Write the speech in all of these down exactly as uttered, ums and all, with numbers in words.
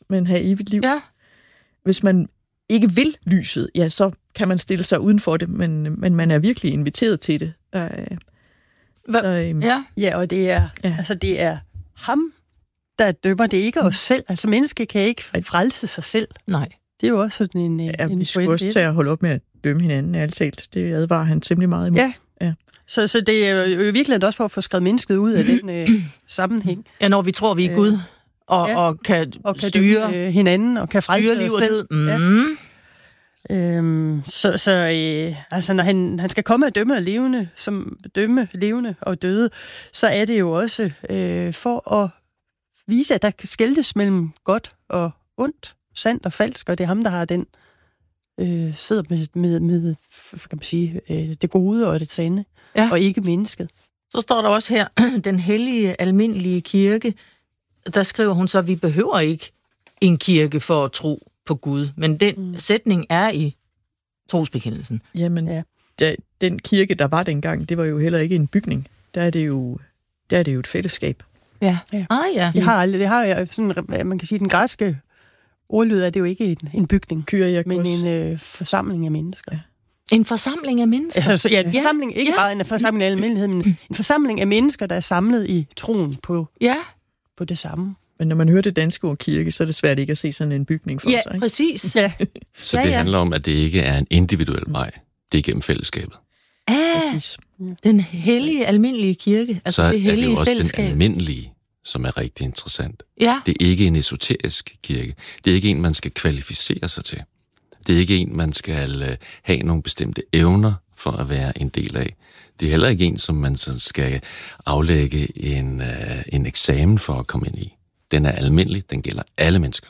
men have evigt liv. Ja. Hvis man ikke vil lyset, ja, så kan man stille sig uden for det, men, men man er virkelig inviteret til det. Øh, Hva? så, øh, Ja. ja, og det er, Ja. altså, det er ham, der dømmer. Det er ikke os selv. Altså, mennesket kan ikke frelse sig selv. Nej. Det er jo også sådan en, ja, en vi skulle også tage at holde op med at dømme hinanden, ærligt talt. Det advarer han temmelig meget imod. Ja. ja. Så, så det er jo virkelig også for at få skrevet mennesket ud af den øh, sammenhæng. Ja, når vi tror, vi er Gud, og, ja. og kan, Og kan styre, dømme, øh, hinanden, og kan frelse styre liv os og selv. død. Mm. Ja. Øhm, så så øh, altså, når han, han skal komme og dømme levende, som dømme levende og døde, så er det jo også øh, for at vise, at der kan skelnes mellem godt og ondt, sandt og falsk, og det er ham, der har den øh, sidder med, med, med kan man sige, øh, det gode og det sande, Ja. og ikke mennesket. Så står der også her, den hellige, almindelige kirke, der skriver hun så, at vi behøver ikke en kirke for at tro på Gud. Men den mm. sætning er i trosbekendelsen. Jamen, Ja. da, den kirke, der var dengang, det var jo heller ikke en bygning. Der er det jo, der er det jo et fællesskab. Ja. Ja. Ah, ja. Det har aldrig, det har sådan, man kan sige, den græske ordlyd er det jo ikke en, en bygning, Kyriakos. men en øh, forsamling af mennesker. Ja. En forsamling af mennesker. Altså, så, ja, en Ja. forsamling, ikke Ja. bare en forsamling af almindelighed, men en forsamling af mennesker, der er samlet i troen på, Ja, på det samme. Men når man hører det danske ord kirke, så er det svært ikke at se sådan en bygning for ja sig. Ikke? præcis. Ja. Så Ja, det ja. handler om, at det ikke er en individuel vej. Det er gennem fællesskabet. Ah, Præcis. den hellige, almindelige kirke. Altså Så det er det hellige jo også fællesskab. den almindelige, som er rigtig interessant. Ja, Det er ikke en esoterisk kirke. Det er ikke en, man skal kvalificere sig til. Det er ikke en, man skal øh, have nogle bestemte evner for at være en del af. Det er heller ikke en, som man så skal aflægge en, øh, en eksamen for at komme ind i. Den er almindelig, den gælder alle mennesker.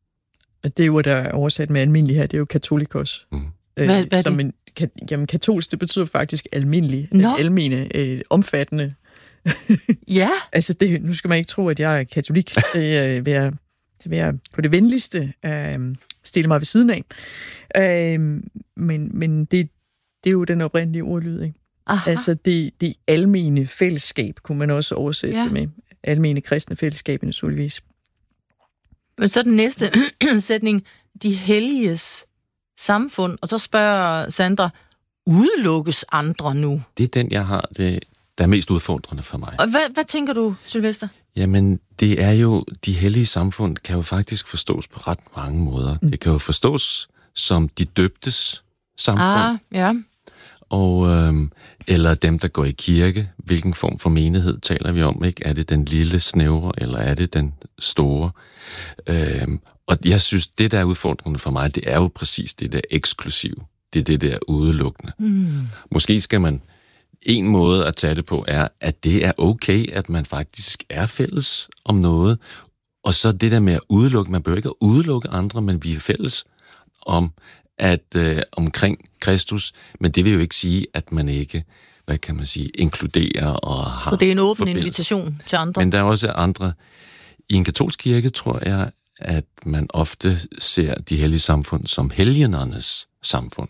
Og det ord, der er oversat med almindelig her, det er jo katolikos. Mm. Øh, Hvad- hvad er som det? en, ka, jamen, katolsk, det betyder faktisk almindelig, Nå. almene, øh, omfattende. ja. Altså, det, nu skal man ikke tro, at jeg er katolik. Det øh, vil jeg, det vil jeg på det venligste øh, stille mig ved siden af. Øh, men men det, det er jo den oprindelige ordlyd, ikke? Aha. Altså, det, det almene fællesskab, kunne man også oversætte Ja. det med. Almene kristne fællesskab, naturligvis. Men så den næste sætning, de helliges samfund, og så spørger Sandra, udelukkes andre nu? Det er den, jeg har, det, der er mest udfordrende for mig. Og hvad, hvad tænker du, Sylvester? Jamen, det er jo, de hellige samfund kan jo faktisk forstås på ret mange måder. Mm. Det kan jo forstås som de døbtes samfund, Ah, ja. og, øhm, eller dem, der går i kirke. Hvilken form for menighed taler vi om, ikke? Er det den lille snævre, eller er det den store? Øhm, og jeg synes, det, der er udfordrende for mig, det er jo præcis det der eksklusive. Det er det der udelukkende. Mm. Måske skal man... En måde at tage det på er, at det er okay, at man faktisk er fælles om noget. Og så det der med at udelukke, man behøver ikke at udelukke andre, men vi er fælles om at øh, omkring Kristus. Men det vil jo ikke sige, at man ikke, hvad kan man sige, inkluderer og har Så det er en åben forbindelse. invitation til andre? Men der er også andre. I en katolsk kirke tror jeg, at man ofte ser de hellige samfund som helgenernes samfund.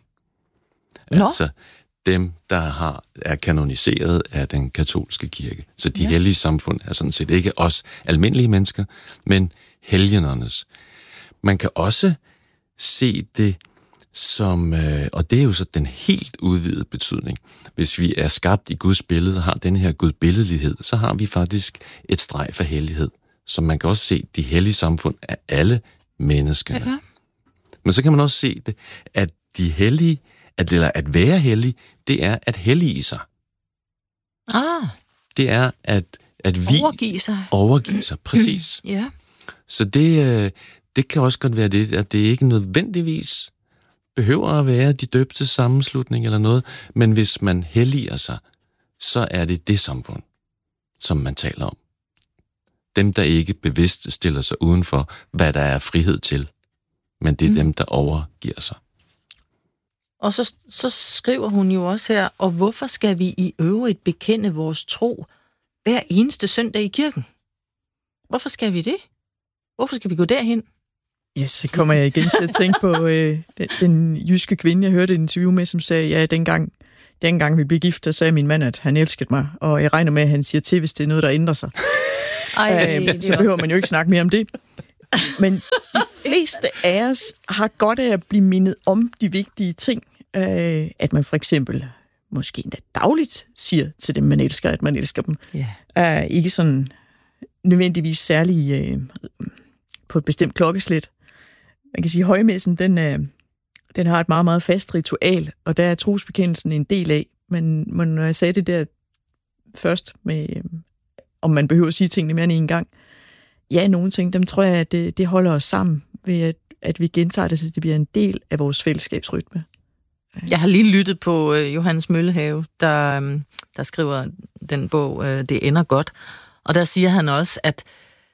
Nå. Altså dem, der har, er kanoniseret af den katolske kirke. Så de Ja. ja. hellige samfund er sådan set ikke os almindelige mennesker, men helgenernes. Man kan også se det som, øh, og det er jo så den helt udvidede betydning. Hvis vi er skabt i Guds billede og har den her gudbilledlighed, så har vi faktisk et streg for hellighed. Så man kan også se de hellige samfund af alle menneskerne. Ja. Men så kan man også se det, at de hellige, at, eller at være hellig, det er at hellige sig. Ah, Det er at, at vi overgive sig. overgive sig, præcis. Ja. Så det, øh, det kan også godt være det, at det ikke nødvendigvis behøver at være de døbte sammenslutning eller noget, men hvis man helliger sig, så er det det samfund, som man taler om. Dem, der ikke bevidst stiller sig uden for, hvad der er frihed til, men det er mm. dem, der overgiver sig. Og så, så skriver hun jo også her, og hvorfor skal vi i øvrigt bekende vores tro hver eneste søndag i kirken? Hvorfor skal vi det? Hvorfor skal vi gå derhen? Ja, så kommer jeg igen til at tænke på øh, den, den jyske kvinde, jeg hørte et interview med, som sagde, ja, dengang, dengang vi blev gift, der sagde min mand, at han elskede mig, og jeg regner med, at han siger til, hvis det er noget, der ændrer sig. Ej, øh, så behøver man jo ikke snakke mere om det. Men de fleste af os har godt af at blive mindet om de vigtige ting. Øh, at man for eksempel måske endda dagligt siger til dem, man elsker, at man elsker dem. Yeah. Øh, ikke sådan nødvendigvis særlig øh, på et bestemt klokkeslæt. Man kan sige, at højmessen, den, øh, den har et meget, meget fast ritual, og der er trosbekendelsen en del af. Men, men når jeg sagde det der først, med, øh, om man behøver at sige tingene mere end en gang, ja, nogle ting, dem tror jeg, at det, det holder os sammen ved, at, at vi gentager det, så det bliver en del af vores fællesskabsrytme. Jeg har lige lyttet på øh, Johannes Møllehave, der, øh, der skriver den bog, øh, Det ender godt. Og der siger han også, at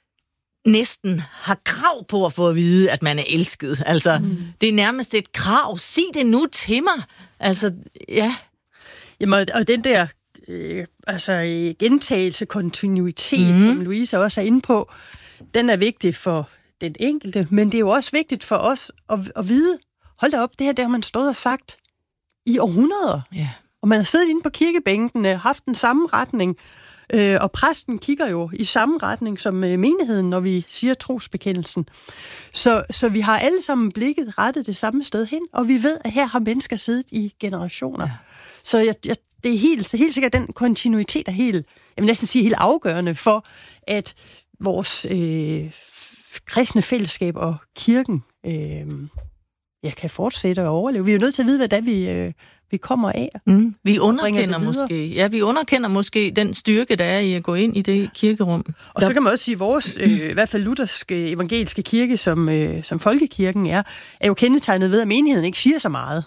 næsten har krav på at få at vide, at man er elsket. Altså, mm. det er nærmest et krav. Sig det nu til mig. Altså, ja. Jamen, og den der øh, altså, gentagelse, kontinuitet, mm. som Louise også er inde på, den er vigtig for den enkelte, men det er jo også vigtigt for os at, at vide, hold da op, det her, det har man stået og sagt i århundreder. Yeah. Og man har siddet inde på kirkebænken, haft den samme retning, øh, og præsten kigger jo i samme retning som øh, menigheden, når vi siger trosbekendelsen. Så, så vi har alle sammen blikket rettet det samme sted hen, og vi ved, at her har mennesker siddet i generationer. Yeah. Så jeg, jeg, det er helt, helt sikkert, den kontinuitet er helt, jeg vil næsten sige helt afgørende for, at vores øh, kristne fællesskab og kirken øh, jeg kan fortsætte og overleve. Vi er jo nødt til at vide, hvad det er, vi, øh, vi kommer af. Mm. Vi underkender måske, ja, vi underkender måske den styrke, der er i at gå ind i det kirkerum. Og der... så kan man også sige, at vores, øh, i hvert fald lutherske evangeliske kirke, som, øh, som folkekirken er, er jo kendetegnet ved, at menigheden ikke siger så meget.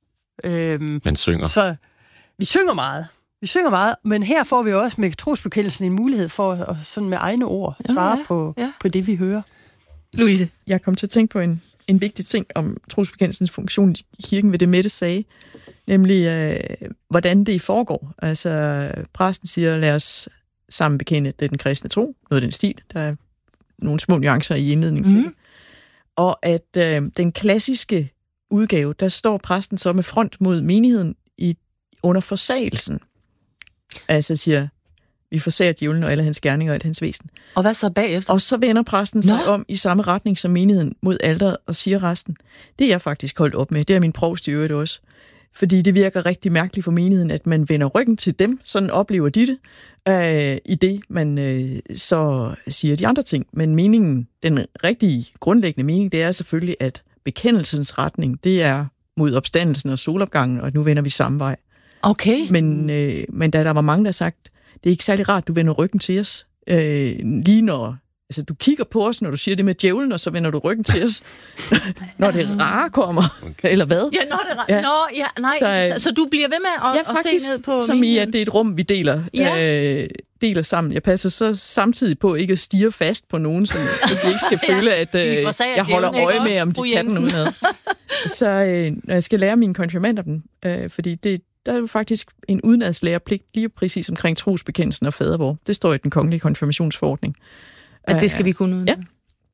Øhm, Man synger. Så vi synger meget. Vi synger meget, men her får vi også med trosbekendelsen en mulighed for at sådan med egne ord svare ja, ja, på, ja. på det, vi hører. Louise? Jeg kom til at tænke på en En vigtig ting om trosbekendelsens funktion i kirken ved det, Mette sagde, nemlig øh, hvordan det foregår. Altså, præsten siger, lad os sammen bekende, det er den kristne tro, noget af den stil. Der er nogle små nuancer i indledningen til mm. Og at øh, den klassiske udgave, der står præsten så med front mod menigheden i, under forsagelsen. Altså siger, vi forsager djævlen og alle hans gerninger og alt hans væsen. Og hvad så bagefter? Og så vender præsten sig Nå. om i samme retning som menigheden mod alteret og siger resten. Det er jeg faktisk holdt op med. Det er min provst i øvrigt også. Fordi det virker rigtig mærkeligt for menigheden, at man vender ryggen til dem. Sådan oplever de det. Øh, I det, man øh, så siger de andre ting. Men meningen, den rigtige grundlæggende mening, det er selvfølgelig, at bekendelsens retning, det er mod opstandelsen og solopgangen, og nu vender vi samme vej. Okay. Men, øh, men da der var mange, der har sagt, det er ikke særlig rart, du vender ryggen til os. Øh, lige når altså, du kigger på os, når du siger det med djævlen, og så vender du ryggen til os, når det rare kommer. Okay. Eller hvad? Ja, når det rare. Ja. Nå, ja, nej. Så, så, så du bliver ved med at, ja, faktisk, at se ned på som i, at det er et rum, vi deler, ja. øh, deler sammen. Jeg passer så samtidig på ikke at stirre fast på nogen, så, så de ikke skal føle, at øh, jeg holder øje med, om de kan den udenad. Så øh, når jeg skal lære mine konfirmander dem, øh, fordi det der er jo faktisk en udenadslærepligt lige præcis omkring trosbekendelsen og fadervor. Det står i den kongelige konfirmationsforordning. At det skal vi kunne uden. Ja.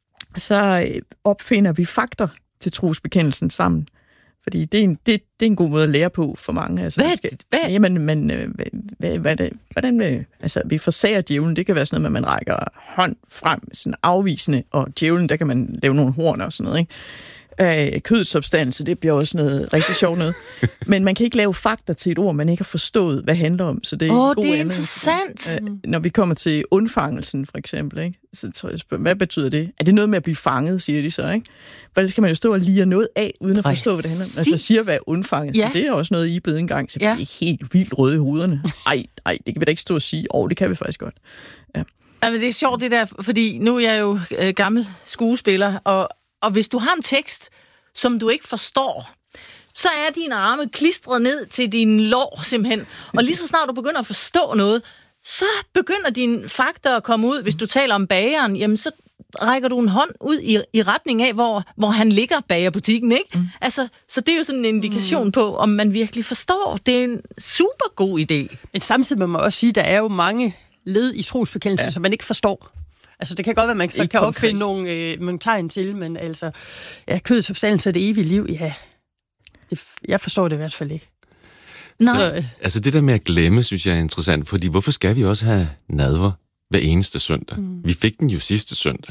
Så opfinder vi fakter til trosbekendelsen sammen. Fordi det er en, det, det er en god måde at lære på for mange. Altså, hvad? Skal, hvad? Jamen, man, hvad, hvad det, hvordan med, altså, vi forsager djævlen, det kan være sådan noget med, at man rækker hånd frem, sådan afvisende, og djævlen, der kan man lave nogle horn og sådan noget, ikke? Øh, kødets opstandelse, det bliver også noget rigtig sjovt noget. Men man kan ikke lave fakta til et ord, man ikke har forstået, hvad det handler om. Så det er, oh, en god det er anden, interessant. Øh, når vi kommer til undfangelsen, for eksempel, ikke? Så tror jeg, spørger, hvad betyder det? Er det noget med at blive fanget, siger de så, ikke? For det skal man jo stå og lire noget af, uden at Præcis. forstå, hvad det handler om. Altså siger, hvad er undfanget? Ja. Det er også noget, I er blevet engang, så ja. vi er helt vildt røde i hovederne. Ej, ej, det kan vi da ikke stå og sige. Åh, oh, det kan vi faktisk godt. Ja. Jamen, det er sjovt det der, fordi nu er jeg jo øh, gammel skuespiller, og, og hvis du har en tekst, som du ikke forstår, så er dine arme klistret ned til din lår simpelthen. Og lige så snart du begynder at forstå noget, så begynder dine fakta at komme ud. Hvis du taler om bageren, jamen så rækker du en hånd ud i, i retning af, hvor, hvor han ligger bagerbutikken, ikke? Mm. Altså, så det er jo sådan en indikation mm. på, om man virkelig forstår. Det er en super god idé. Men samtidig må man også sige, at der er jo mange led i trosbekendelsen, ja. som man ikke forstår. Altså, det kan godt være, at man så kan opfinde nogle, øh, nogle tegn til, men altså, ja, kødets opstandelse og det evige liv, ja, det, jeg forstår det i hvert fald ikke. Så, øh. Altså, det der med at glemme, synes jeg er interessant, fordi hvorfor skal vi også have nadver hver eneste søndag? Mm. Vi fik den jo sidste søndag,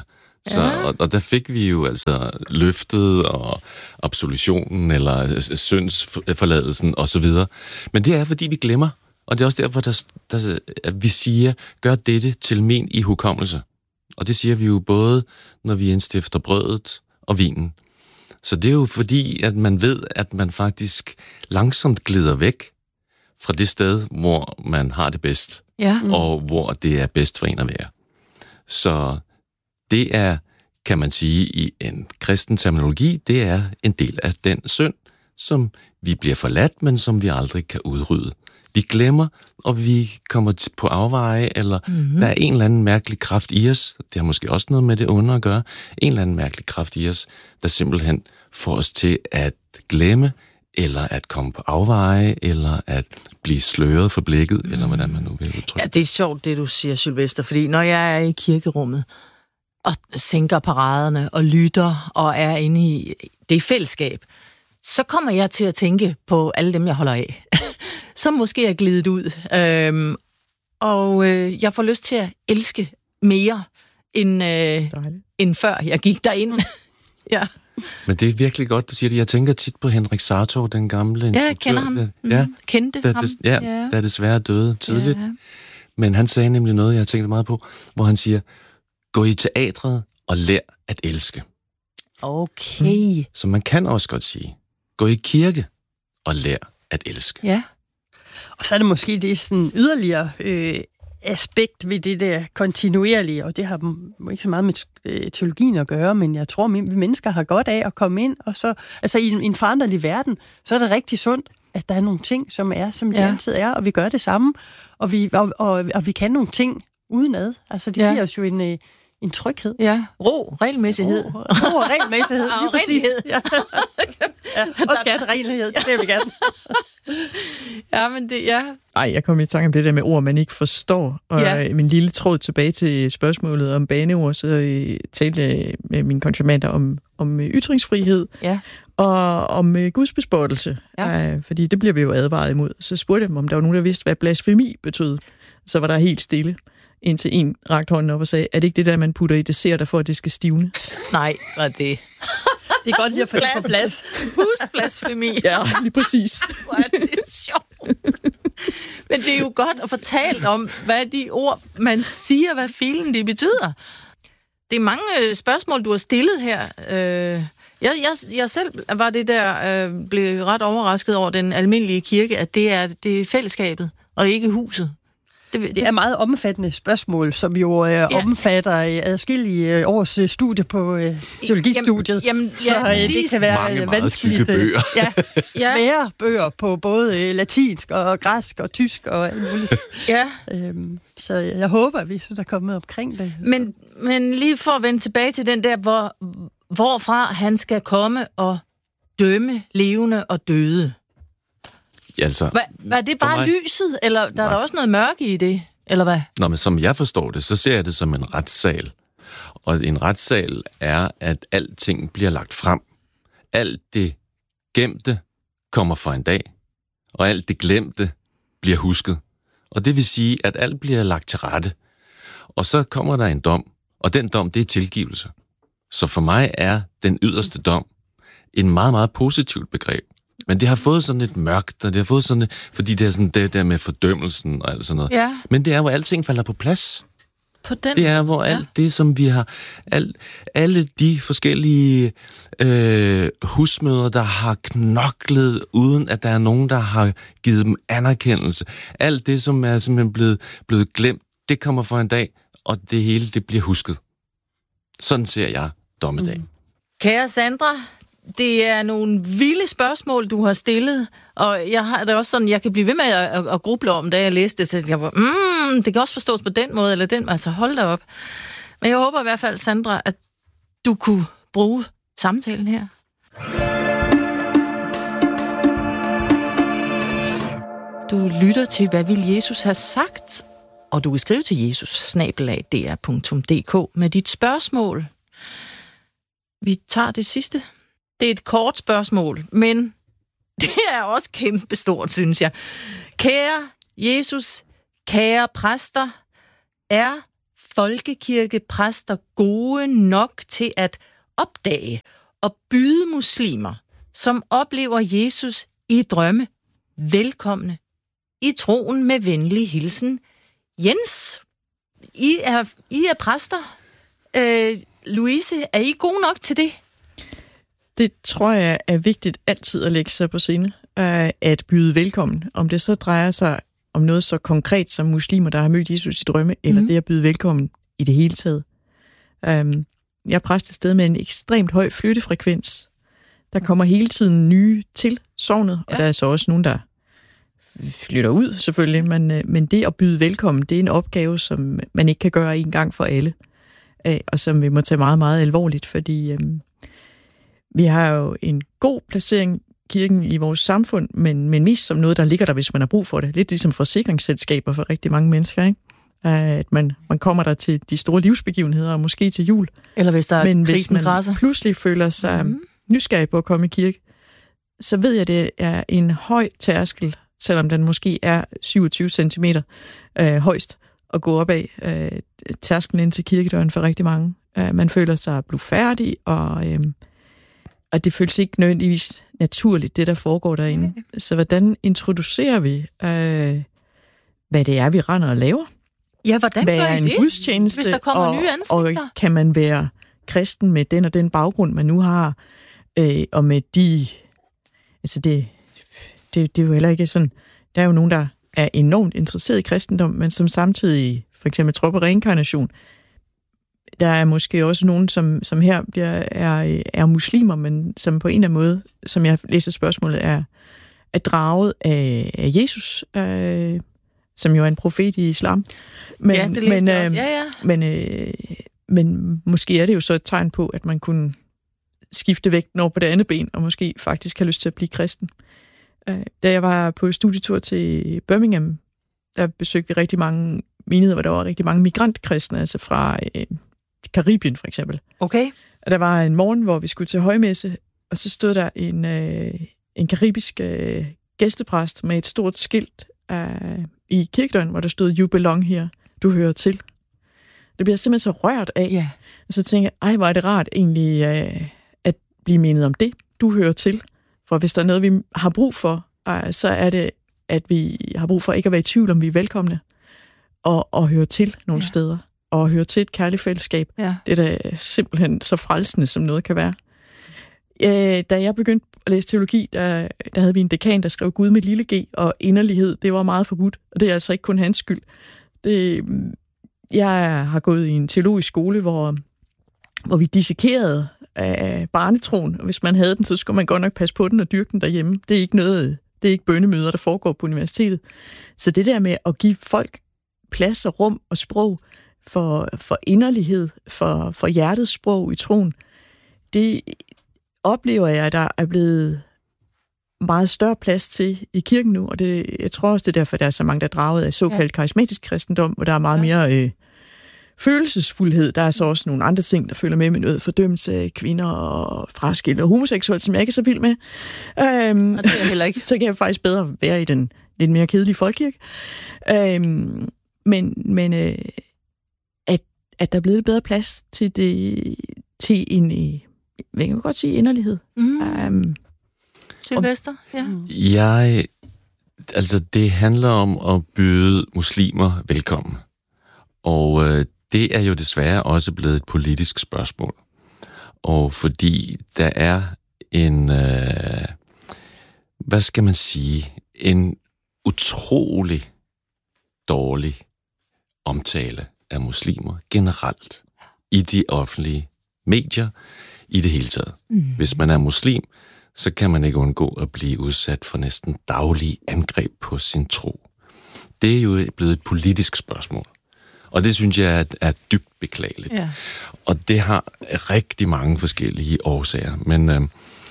Så, Ja. og, og der fik vi jo altså løftet og absolutionen, eller syndsforladelsen osv. Men det er, fordi vi glemmer, og det er også derfor, der, der, at vi siger, gør dette til min i hukommelse. Og det siger vi jo både, når vi indstifter brødet og vinen. Så det er jo fordi, at man ved, at man faktisk langsomt glider væk fra det sted, hvor man har det bedst, Ja. mm. og hvor det er bedst for en at være. Så det er, kan man sige, i en kristen terminologi, det er en del af den synd, som vi bliver forladt, men som vi aldrig kan udrydde. Vi glemmer, og vi kommer på afveje, eller mm-hmm. der er en eller anden mærkelig kraft i os, det har måske også noget med det onde at gøre, en eller anden mærkelig kraft i os, der simpelthen får os til at glemme, eller at komme på afveje, eller at blive sløret for blikket, mm. eller hvordan man nu vil udtrykke. Ja, det er sjovt, det du siger, Sylvester, fordi når jeg er i kirkerummet, og sænker paraderne, og lytter, og er inde i det fællesskab, så kommer jeg til at tænke på alle dem, jeg holder af. Så måske er glidet ud. Øhm, og øh, jeg får lyst til at elske mere, end, øh, end før jeg gik derind. Ja. Men det er virkelig godt, du siger det. Jeg tænker tit på Henrik Sartor, den gamle instruktør. Ja, jeg kender ham. Der, Mm, ja, kendte der, ham. Des, ja, Ja. der desværre døde tidligt. Ja. Men han sagde nemlig noget, jeg har tænkt meget på, hvor han siger, gå i teatret og lær at elske. Okay. Så man kan også godt sige, gå i kirke og lær at elske. Ja. Og så er det måske det sådan yderligere øh, aspekt ved det der kontinuerlige, og det har m- ikke så meget med øh, teologien at gøre, men jeg tror, vi mennesker har godt af at komme ind, og så, altså i en, i en foranderlig verden, så er det rigtig sundt, at der er nogle ting, som er, som de Ja. altid er, og vi gør det samme, og vi, og, og, og vi kan nogle ting udenad. Altså det Ja. giver os jo en, øh, en tryghed. Ja. Ro, regelmæssighed. Ro, ro og regelmæssighed, Og lige præcis. renlighed. Ja. Ja, og skatterenlighed, det vil vi gerne. Ja, men det, ja. Ej, jeg kom i tanke om det der med ord, man ikke forstår. Og Ja. ja. min lille tråd tilbage til spørgsmålet om baneord, så øh, talte jeg med mine konfirmander om, om øh, ytringsfrihed Ja. og om øh, gudsbespottelse. Ja. Øh, fordi det bliver vi jo advaret imod. Så spurgte jeg dem, om der var nogen, der vidste, hvad blasfemi betød. Så var der helt stille, indtil en rakte hånden op og sagde, er det ikke det der, man putter i desserter, for at det skal stivne? Nej, var det. Det er godt lige at få det på plads. Husblasfemi. Ja, lige præcis. Hvor er det sjovt. Men det er jo godt at fortælle om, hvad de ord, man siger, hvad filen de betyder. Det er mange øh, spørgsmål, du har stillet her. Øh, jeg, jeg, jeg selv var det der, øh, blev ret overrasket over den almindelige kirke, at det er, det er fællesskabet, og ikke huset. Det, Det er meget omfattende spørgsmål, som jo øh, ja. omfatter øh, adskillige øh, års øh, studie på øh, teologistudiet. Jamen, jamen, så ja, øh, det præcis. kan være Mange øh, meget vanskeligt. tykke bøger. Øh, ja, Ja. svære bøger på både øh, latinsk og græsk og tysk og alt muligt. Ja. øhm, så jeg håber, at vi så er kommet omkring det. Men, men lige for at vende tilbage til den der, hvor, hvorfra han skal komme og dømme levende og døde. Altså, Hva, var det bare mig- lyset, eller der er der også noget mørke i det, eller hvad? Nå, men som jeg forstår det, så ser jeg det som en retssal. Og en retssal er, at alting bliver lagt frem. Alt det gemte kommer for en dag, og alt det glemte bliver husket. Og det vil sige, at alt bliver lagt til rette. Og så kommer der en dom, og den dom, det er tilgivelse. Så for mig er den yderste dom en meget, meget positivt begreb. Men det har fået sådan et mørkt, og det har fået sådan et, fordi det er sådan det der med fordømmelsen og alt sådan noget. Ja. Men det er, hvor alting falder på plads. På den. Det er, hvor alt ja. det, som vi har, alt, alle de forskellige øh, husmødre, der har knoklet, uden at der er nogen, der har givet dem anerkendelse. Alt det, som er simpelthen blevet, blevet glemt, det kommer for en dag, og det hele, det bliver husket. Sådan ser jeg dommedag. Mm. Kære Sandra, det er nogle vilde spørgsmål, du har stillet, og jeg har det også sådan, jeg kan blive ved med at, at, at gruble om, da jeg læste det, så jeg var, mm, det kan også forstås på den måde, eller den, altså hold da op. Men jeg håber i hvert fald, Sandra, at du kunne bruge samtalen her. Du lytter til, hvad vil Jesus have sagt? Og du kan skrive til jesus snabel-a d r punktum d k med dit spørgsmål. Vi tager det sidste. Det er et kort spørgsmål, men det er også kæmpestort, synes jeg. Kære Jesus, kære præster, er folkekirkepræster gode nok til at opdage og byde muslimer, som oplever Jesus i drømme, velkomne i troen med venlig hilsen? Jens, I er, I er præster. Øh, Louise, er I gode nok til det? Det tror jeg er vigtigt altid at lægge sig på scene, at byde velkommen. Om det så drejer sig om noget så konkret som muslimer, der har mødt Jesus i drømme, mm. eller det at byde velkommen i det hele taget. Um, jeg er præst et sted med en ekstremt høj flyttefrekvens. Der kommer hele tiden nye til sognet, ja. Og der er så også nogen, der flytter ud selvfølgelig, men, men det at byde velkommen, det er en opgave, som man ikke kan gøre en gang for alle, og som vi må tage meget, meget alvorligt, fordi um, vi har jo en god placering kirken i vores samfund, men, men mest som noget, der ligger der, hvis man har brug for det. Lidt ligesom forsikringsselskaber for rigtig mange mennesker, ikke? At man, man kommer der til de store livsbegivenheder, og måske til jul. Eller hvis der er men krisen hvis man krasser. Pludselig føler sig mm. nysgerrig på at komme i kirke, så ved jeg, at det er en høj tærskel, selvom den måske er syvogtyve centimeter øh, højst, at gå op af øh, tærsklen ind til kirkedøren for rigtig mange. Øh, man føler sig blufærdig, og øh, Og det føles ikke nødvendigvis naturligt, det der foregår derinde. Okay. Så hvordan introducerer vi, øh, hvad det er, vi render og laver? Ja, hvordan hvad gør er I en det, gudstjeneste, hvis der kommer og, nye ansigter? Og kan man være kristen med den og den baggrund, man nu har, øh, og med de... Altså, det, det, det er jo heller ikke sådan... Der er jo nogen, der er enormt interesseret i kristendom, men som samtidig for eksempel tror på reinkarnation. Der er måske også nogen, som, som her bliver, er, er muslimer, men som på en eller anden måde, som jeg læser spørgsmålet, er, er draget af, af Jesus, øh, som jo er en profet i islam. Men, ja, det læste men, jeg også. Øh, Ja, ja. Men, øh, men måske er det jo så et tegn på, at man kunne skifte vægten over på det andet ben, og måske faktisk have lyst til at blive kristen. Øh, da jeg var på studietur til Birmingham, der besøgte vi rigtig mange menigheder, hvor der var rigtig mange migrantkristne, altså fra... Øh, Karibien for eksempel. Okay. Og der var en morgen, hvor vi skulle til højmesse, og så stod der en, øh, en karibisk øh, gæstepræst med et stort skilt øh, i kirkedøren, hvor der stod, "You belong here", du hører til. Det bliver simpelthen så rørt af. Yeah. Og så tænker jeg, ej, hvor er det rart egentlig øh, at blive mindet om det, du hører til. For hvis der er noget, vi har brug for, øh, så er det, at vi har brug for ikke at være i tvivl, om vi er velkomne, og, og høre til nogle yeah. steder. Og høre til et kærligt fællesskab. Ja. Det er da simpelthen så frelsende, som noget kan være. Øh, da jeg begyndte at læse teologi, der, der havde vi en dekan, der skrev Gud med lille g, og inderlighed, det var meget forbudt. Og det er altså ikke kun hans skyld. Det, jeg har gået i en teologisk skole, hvor, hvor vi dissekerede af barnetroen, og hvis man havde den, så skulle man godt nok passe på den og dyrke den derhjemme. Det er ikke noget, det er ikke bønnemøder, der foregår på universitetet. Så det der med at give folk plads og rum og sprog, For, for inderlighed, for, for hjertets sprog i troen, det oplever jeg, at der er blevet meget større plads til i kirken nu, og det, jeg tror også, det er derfor, der er så mange, der er draget af såkaldt ja. karismatisk kristendom, hvor der er meget ja. mere øh, følelsesfuldhed. Der er så også nogle andre ting, der følger med med noget fordømmelse af kvinder og fraskilte og homoseksuelle, som jeg ikke er så vild med. Øhm, og det er heller ikke. Så kan jeg faktisk bedre være i den lidt mere kedelige folkekirke. Øhm, men men øh, at der er blevet bedre plads til det, til en, hvad kan man godt sige, inderlighed. Mm. Um, Sylvester, ja. Jeg, altså det handler om at byde muslimer velkommen. Og øh, det er jo desværre også blevet et politisk spørgsmål. Og fordi der er en, øh, hvad skal man sige, en utrolig dårlig omtale af muslimer generelt i de offentlige medier i det hele taget. Mm. Hvis man er muslim, så kan man ikke undgå at blive udsat for næsten daglige angreb på sin tro. Det er jo blevet et politisk spørgsmål. Og det synes jeg er, er dybt beklageligt. Ja. Og det har rigtig mange forskellige årsager. Men, øh,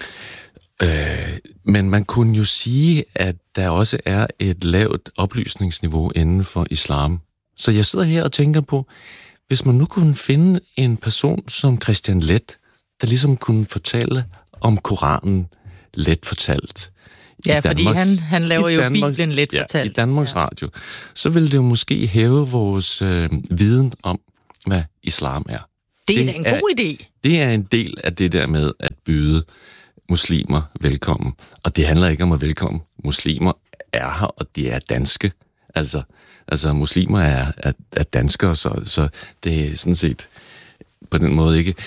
øh, men man kunne jo sige, at der også er et lavt oplysningsniveau inden for islam. Så jeg sidder her og tænker på, hvis man nu kunne finde en person som Christian Leth, der ligesom kunne fortælle om Koranen let fortalt. Ja, fordi Danmarks, han, han laver jo Danmarks, Bibelen let fortalt. Ja, i Danmarks ja. Radio. Så ville det jo måske hæve vores øh, viden om hvad islam er. Det er det da en god idé. Det er en del af det der med at byde muslimer velkommen. Og det handler ikke om at velkomme. Muslimer er her, og de er danske. Altså, altså muslimer er, er, er danskere, så, så det er sådan set på den måde ikke.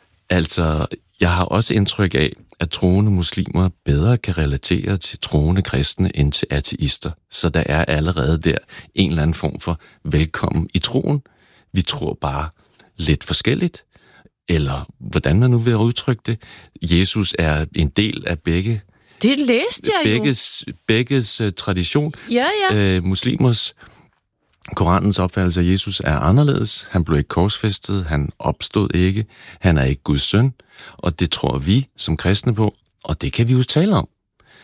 Altså, jeg har også indtryk af, at troende muslimer bedre kan relatere til troende kristne end til ateister. Så der er allerede der en eller anden form for velkommen i troen. Vi tror bare lidt forskelligt, eller hvordan man nu vil udtrykke det. Jesus er en del af begge. Det læste jeg begges, jo. Begges uh, tradition. Ja, ja. Uh, muslimers, Koranens opfattelse af Jesus er anderledes. Han blev ikke korsfæstet, han opstod ikke, han er ikke Guds søn, og det tror vi som kristne på, og det kan vi jo tale om.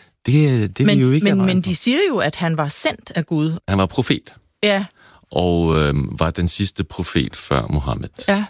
Det, det men, vi jo ikke men, men de siger jo, at han var sendt af Gud. Han var profet. Ja. Og øh, var den sidste profet før Mohammed. Ja.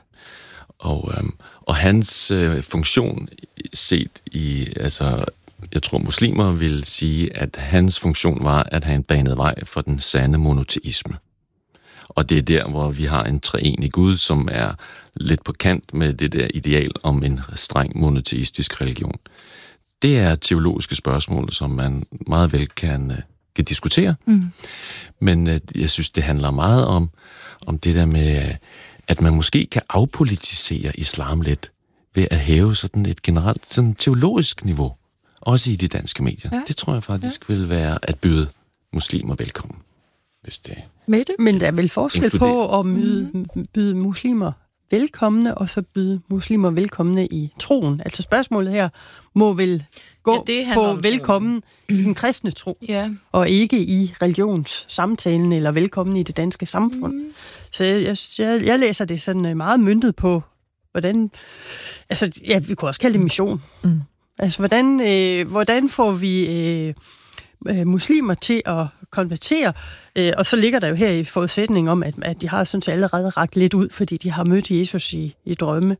Og, øh, og hans øh, funktion set i, altså, jeg tror muslimer vil sige, at hans funktion var, at han banede vej for den sande monoteisme. Og det er der, hvor vi har en treenig Gud, som er lidt på kant med det der ideal om en streng monoteistisk religion. Det er teologiske spørgsmål, som man meget vel kan, kan diskutere. Mm. Men øh, jeg synes, det handler meget om, om det der med, at man måske kan afpolitisere islam lidt ved at hæve sådan et generelt sådan teologisk niveau, også i de danske medier. Ja. Det tror jeg faktisk ja. vil være at byde muslimer velkommen, hvis det med det. Men der er vel forskel inkluderer. på at byde, byde muslimer velkomne, og så byde muslimer velkomne i troen. Altså spørgsmålet her må vel gå ja, på velkommen i den kristne tro, ja. og ikke i religionssamtalen eller velkommen i det danske samfund. Mm. Så jeg, jeg, jeg læser det sådan meget møntet på, hvordan, altså ja, vi kunne også kalde det mission. Mm. Altså hvordan, øh, hvordan får vi øh, øh, muslimer til at konvertere, øh, og så ligger der jo her i forudsætning om, at, at de har sådan set allerede rakt lidt ud, fordi de har mødt Jesus i, i drømme.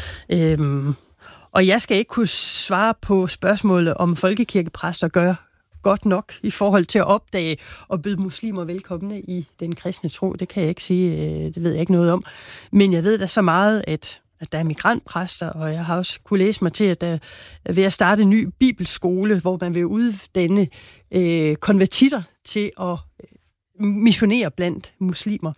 Øhm, og jeg skal ikke kunne svare på spørgsmålet, om folkekirkepræster gør godt nok i forhold til at opdage og byde muslimer velkomne i den kristne tro. Det kan jeg ikke sige, øh, det ved jeg ikke noget om. Men jeg ved da så meget, at at der er migrantpræster, og jeg har også kunne læse mig til, at der er ved at starte en ny bibelskole, hvor man vil uddanne øh, konvertitter til at missionere blandt muslimer.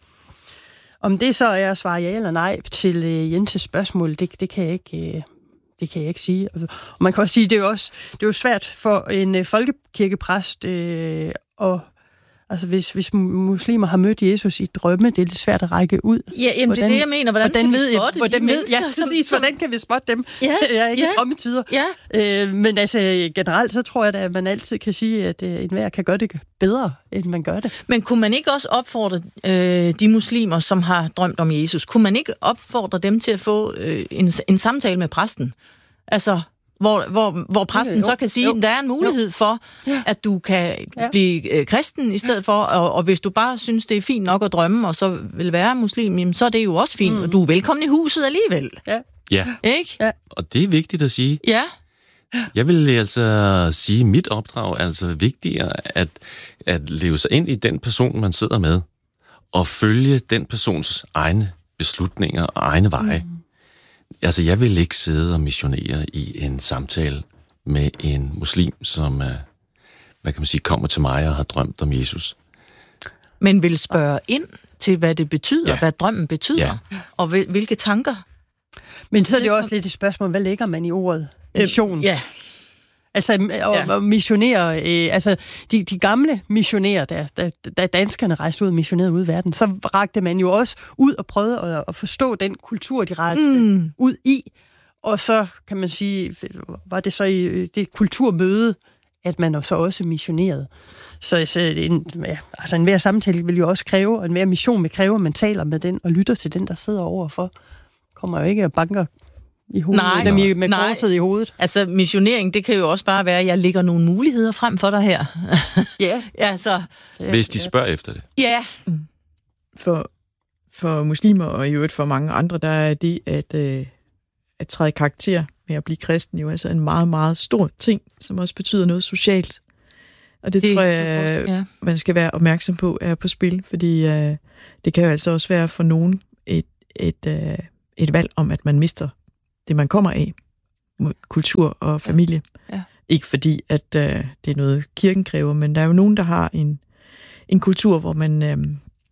Om det så er at svare ja eller nej til øh, Jens' spørgsmål, det, det, kan jeg ikke, øh, det kan jeg ikke sige. Og man kan også sige, at det er jo, også, det er jo svært for en øh, folkekirkepræst øh, at Altså, hvis, hvis muslimer har mødt Jesus i drømme, det er lidt svært at række ud. Ja, jamen, hvordan, det er det, jeg mener. Hvordan, hvordan kan vi spotte hvordan, de mennesker? Ja, præcis. Som, hvordan kan vi spotte dem? Ja, jeg er ikke ja, i drømmetider. Ja. Øh, men altså, generelt, så tror jeg, at man altid kan sige, at øh, enhver kan gøre det bedre, end man gør det. Men kunne man ikke også opfordre øh, de muslimer, som har drømt om Jesus, kunne man ikke opfordre dem til at få øh, en, en samtale med præsten? Altså... Hvor, hvor, hvor præsten jo, så kan sige, at der er en mulighed jo. for, ja. at du kan ja. blive øh, kristen i stedet for, og, og hvis du bare synes, det er fint nok at drømme, og så vil være muslim, jamen, så er det jo også fint, mm. og du er velkommen i huset alligevel. Ja. Ja. Ikke? Ja. Og det er vigtigt at sige. Ja. Jeg vil altså sige, mit opdrag er altså vigtigere at, at leve sig ind i den person, man sidder med, og følge den persons egne beslutninger og egne veje. Mm. Altså, jeg vil ikke sidde og missionere i en samtale med en muslim, som, hvad kan man sige, kommer til mig og har drømt om Jesus. Men vil spørge ind til, hvad det betyder, ja. hvad drømmen betyder, ja. og hvilke tanker. Men så er det jo også lidt et spørgsmål, hvad lægger man i ordet mission? Øh, ja. Altså, at ja. missionere, øh, altså de, de gamle missionærer, der, der, der danskerne rejste ud og missionerede ud i verden, så rakte man jo også ud og prøvede at, at forstå den kultur, de rejste mm. ud i. Og så kan man sige, var det så i det kulturmøde, at man så også missionerede. Så, så en, ja, altså enhver samtale vil jo også kræve, og enhver mission vil kræve, at man taler med den og lytter til den, der sidder overfor. Kommer jo ikke og banker i hovedet, nej, dem i, med nej. korset i hovedet. Altså, missionering, det kan jo også bare være, at jeg lægger nogle muligheder frem for dig her. Ja. ja, så. Hvis de spørger efter det. Ja. For, for muslimer, og i øvrigt for mange andre, der er det at, øh, at træde karakter med at blive kristen jo altså en meget, meget stor ting, som også betyder noget socialt. Og det, det tror jeg, ja. man skal være opmærksom på, er på spil, fordi øh, det kan jo altså også være for nogen et et, øh, et valg om, at man mister det, man kommer af, kultur og familie. Ja. Ja. Ikke fordi, at øh, det er noget, kirken kræver, men der er jo nogen, der har en, en kultur, hvor man øh,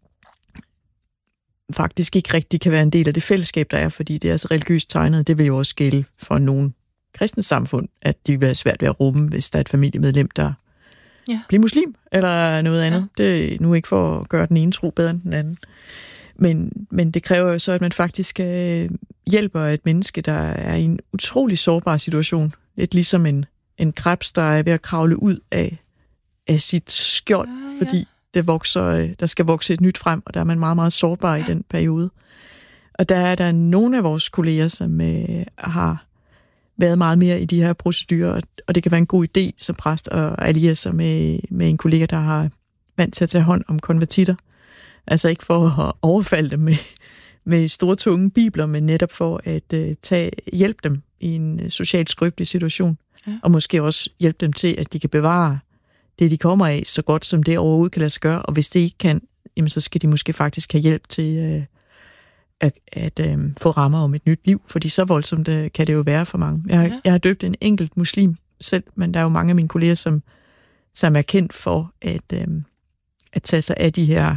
faktisk ikke rigtig kan være en del af det fællesskab, der er, fordi det er så religiøst tegnet. Det vil jo også gælde for nogle kristne samfund, at de vil være svært ved at rumme, hvis der er et familiemedlem, der ja. bliver muslim, eller noget andet. Ja. Det er nu ikke for at gøre den ene tro bedre end den anden. Men, men det kræver jo så, at man faktisk øh, hjælper et menneske, der er i en utrolig sårbar situation. Lidt ligesom en, en krebs, der er ved at kravle ud af, af sit skjold, ja, ja. fordi det vokser, øh, der skal vokse et nyt frem, og der er man meget, meget sårbar ja. i den periode. Og der er der nogle af vores kolleger, som øh, har været meget mere i de her procedurer, og det kan være en god idé som præst at alliere sig med, med en kollega, der har vant til at tage hånd om konvertitter. Altså ikke for at overfalde dem med, med store, tunge bibler, men netop for at uh, tage, hjælpe dem i en socialt skrøbelig situation. Ja. Og måske også hjælpe dem til, at de kan bevare det, de kommer af, så godt som det overhovedet kan lade sig gøre. Og hvis det ikke kan, jamen, så skal de måske faktisk have hjælp til uh, at, at uh, få rammer om et nyt liv. Fordi så voldsomt uh, kan det jo være for mange. Jeg har, ja. jeg har døbt en enkelt muslim selv, men der er jo mange af mine kolleger, som, som er kendt for at, uh, at tage sig af de her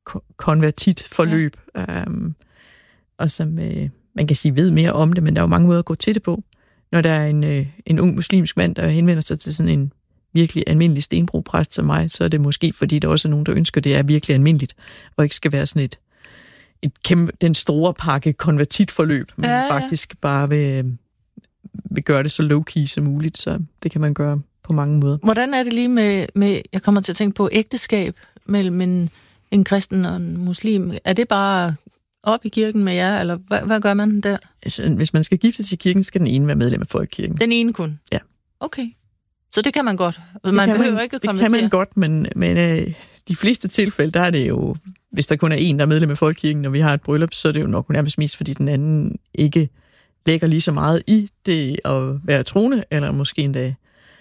konvertitforløb, ja. øhm, og som øh, man kan sige ved mere om det, men der er jo mange måder at gå til det på. Når der er en, øh, en ung muslimsk mand, der henvender sig til sådan en virkelig almindelig stenbrugpræst som mig, så er det måske, fordi der også er nogen, der ønsker, at det er virkelig almindeligt, og ikke skal være sådan et, et kæmpe, den store pakke konvertitforløb, men ja, ja. faktisk bare vil, vil gøre det så low-key som muligt, så det kan man gøre på mange måder. Hvordan er det lige med, med jeg kommer til at tænke på ægteskab mellem en en kristen og en muslim? Er det bare op i kirken med jer, eller hvad, hvad gør man der? Altså, hvis man skal giftes i kirken, skal den ene være medlem af folkekirken. Den ene kun? Ja. Okay. Så det kan man godt? Man det behøver man, ikke at konvertere? Det kan man godt, men, men øh, de fleste tilfælde, der er det jo, hvis der kun er en, der er medlem af folkekirken, og vi har et bryllup, så er det jo nok nærmest mest, fordi den anden ikke lægger lige så meget i det at være troende, eller måske endda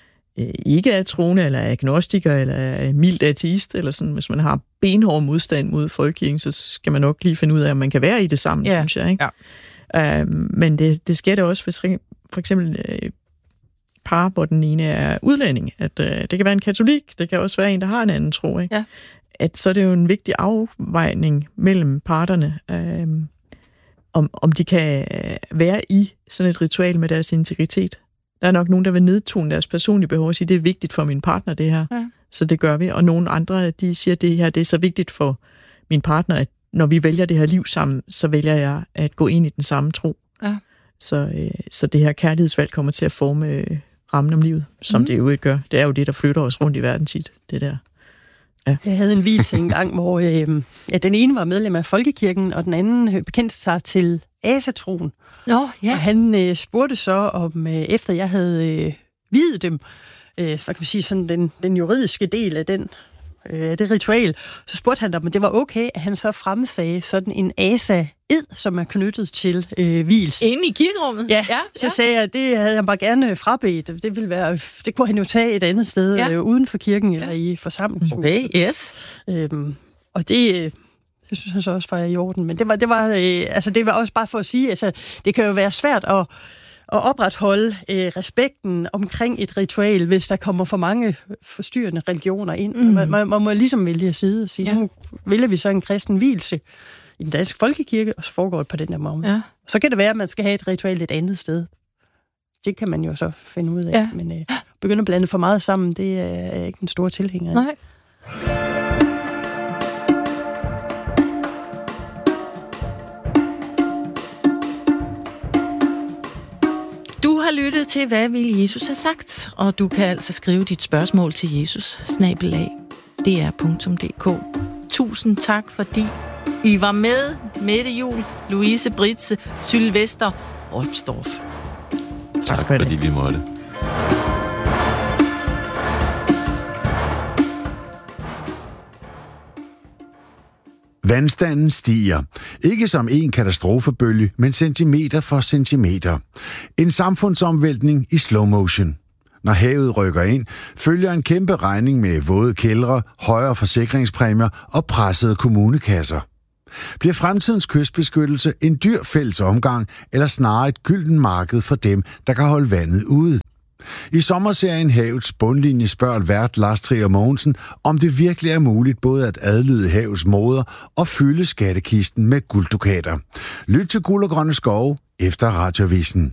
ikke er troende, eller er agnostiker, eller er mildt ateist, eller sådan. Hvis man har benhård modstand mod folkekirken, så skal man nok lige finde ud af, om man kan være i det sammen, ja. synes jeg. Ikke? Ja. Uh, men det, det sker da også, hvis for eksempel uh, par, hvor den ene er udlænding. At, uh, det kan være en katolik, det kan også være en, der har en anden tro. Ikke? Ja. At så er det jo en vigtig afvejning mellem parterne, uh, om, om de kan være i sådan et ritual med deres integritet. Der er nok nogen, der vil nedtone deres personlige behov og sige, det er vigtigt for min partner, det her. Ja. Så det gør vi. Og nogle andre, de siger, det her det er så vigtigt for min partner, at når vi vælger det her liv sammen, så vælger jeg at gå ind i den samme tro. Ja. Så, øh, så det her kærlighedsvalg kommer til at forme øh, rammen om livet, som mm. det jo ikke gør. Det er jo det, der flytter os rundt i verden tit, det der. Ja. Jeg havde en vielse engang, hvor øh, ja, den ene var medlem af folkekirken, og den anden bekendte sig til asatroen. Nå, ja. Og han øh, spurgte så, om øh, efter jeg havde øh, viet dem, øh, hvad kan man sige, sådan den, den juridiske del af den, øh, det ritual, så spurgte han, om det var okay, at han så fremsagde sådan en asa-ed, som er knyttet til øh, vielse. Inde i kirkerummet? Ja, ja, så ja. sagde jeg, at det havde jeg bare gerne frabedt. Det ville være, det kunne han jo tage et andet sted, ja. øh, uden for kirken eller ja. i forsamlingshuset. Okay, yes. Øhm, og det... Øh, Det synes han så også var i orden, men det var, det var, øh, altså det var også bare for at sige, altså det kan jo være svært at, at opretholde øh, respekten omkring et ritual, hvis der kommer for mange forstyrrende religioner ind. Mm. Man, man, man må ligesom vælge side og sige, ja. nu vælger vi så en kristen vielse i den danske folkekirke, og så foregår det på den der måde. Ja. Så kan det være, at man skal have et ritual et andet sted. Det kan man jo så finde ud af, ja. men øh, begynde at blande for meget sammen, det er ikke den store tilhænger. Nej. Du har lyttet til, hvad vil Jesus have sagt? Og du kan altså skrive dit spørgsmål til Jesus, snabel-a, d r punktum d k. Tusind tak, fordi I var med. Mette Juhl, Louise Britze, Sylvester Ropsdorf. Tak, tak fordi vi måtte. Vandstanden stiger. Ikke som en katastrofebølge, men centimeter for centimeter. En samfundsomvæltning i slow motion. Når havet rykker ind, følger en kæmpe regning med våde kældre, højere forsikringspræmier og pressede kommunekasser. Bliver fremtidens kystbeskyttelse en dyr fælles omgang, eller snarere et gylden marked for dem, der kan holde vandet ude? I sommerserien Havets bundlinje spørger vært Lars Trier Mogensen, om det virkelig er muligt både at adlyde havets moder og fylde skattekisten med gulddukater. Lyt til Guld og Grønne Skove efter Radioavisen.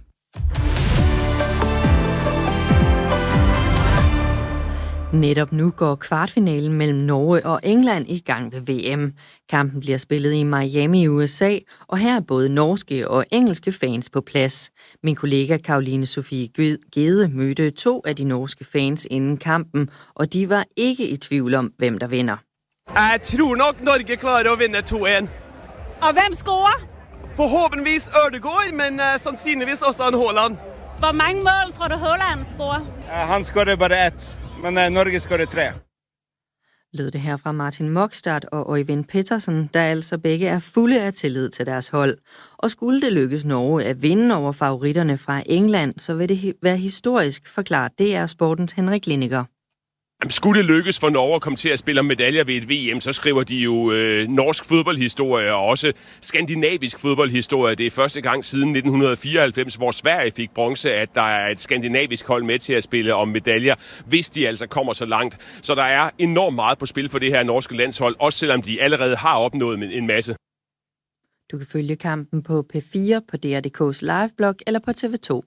Netop nu går kvartfinalen mellem Norge og England i gang ved V M. Kampen bliver spillet i Miami i U S A, og her er både norske og engelske fans på plads. Min kollega Karoline Sofie Gede mødte to af de norske fans inden kampen, og de var ikke i tvivl om, hvem der vinder. Jeg tror nok, Norge klarer at vinde to en. Og hvem scorer? Forhåbentligvis Ødegaard, men uh, sandsynligvis også en Haaland. Hvor mange mål tror du Haaland scorer? Uh, han scorer bare et, men uh, Norge scorer tre. Lød det her fra Martin Mokstad og Øyvind Pettersen, der altså begge er fulde af tillid til deres hold. Og skulle det lykkes Norge at vinde over favoritterne fra England, så vil det være historisk, forklaret D R Sportens Henrik Lindiger. Skulle det lykkes for Norge at komme til at spille om medaljer ved et V M, så skriver de jo øh, norsk fodboldhistorie og også skandinavisk fodboldhistorie. Det er første gang siden nitten fireoghalvfems, hvor Sverige fik bronze, at der er et skandinavisk hold med til at spille om medaljer, hvis de altså kommer så langt. Så der er enormt meget på spil for det her norske landshold, også selvom de allerede har opnået en masse. Du kan følge kampen på P fire, på D R punktum D K's liveblog eller på T V to.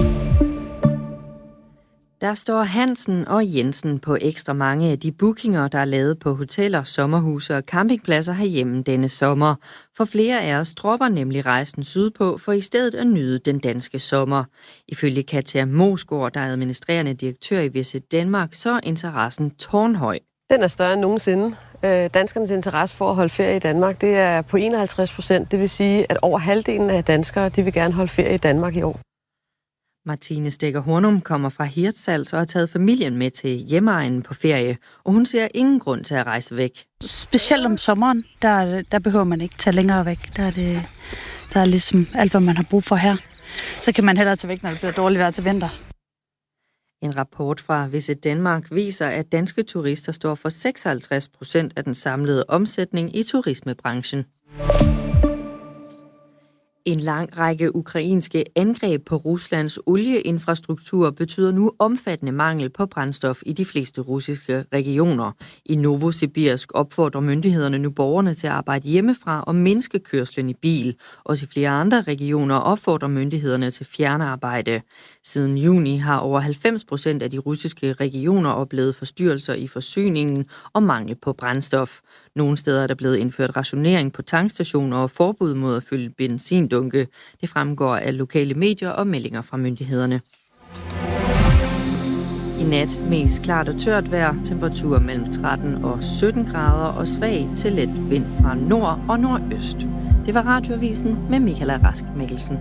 Der står Hansen og Jensen på ekstra mange af de bookinger, der er lavet på hoteller, sommerhuse og campingpladser herhjemme denne sommer. For flere af os dropper nemlig rejsen sydpå for i stedet at nyde den danske sommer. Ifølge Katja Mosgaard, der er administrerende direktør i Visit Danmark, så er interessen tårnhøj. Den er større end nogensinde. Danskernes interesse for at holde ferie i Danmark, det er på enoghalvtreds procent. Det vil sige, at over halvdelen af danskere, de vil gerne holde ferie i Danmark i år. Martine Stegger Hornum kommer fra Hirtshals og har taget familien med til hjemegnen på ferie, og hun ser ingen grund til at rejse væk. Specielt om sommeren, der, der behøver man ikke tage længere væk. Der er, det, der er ligesom alt, hvad man har brug for her. Så kan man hellere tage væk, når det bliver dårligt vejr til vinter. En rapport fra Visit Danmark viser, at danske turister står for seksoghalvtreds procent af den samlede omsætning i turismebranchen. En lang række ukrainske angreb på Ruslands olieinfrastruktur betyder nu omfattende mangel på brændstof i de fleste russiske regioner. I Novosibirsk opfordrer myndighederne nu borgerne til at arbejde hjemmefra og mindske kørslen i bil. Også i flere andre regioner opfordrer myndighederne til fjernarbejde. Siden juni har over halvfems procent af de russiske regioner oplevet forstyrrelser i forsyningen og mangel på brændstof. Nogle steder er der blevet indført rationering på tankstationer og forbud mod at fylde benzin. Det fremgår af lokale medier og meldinger fra myndighederne. I nat mest klart og tørt vejr, temperatur mellem tretten og sytten grader og svag til let vind fra nord og nordøst. Det var Radioavisen med Michaela Rask Mikkelsen.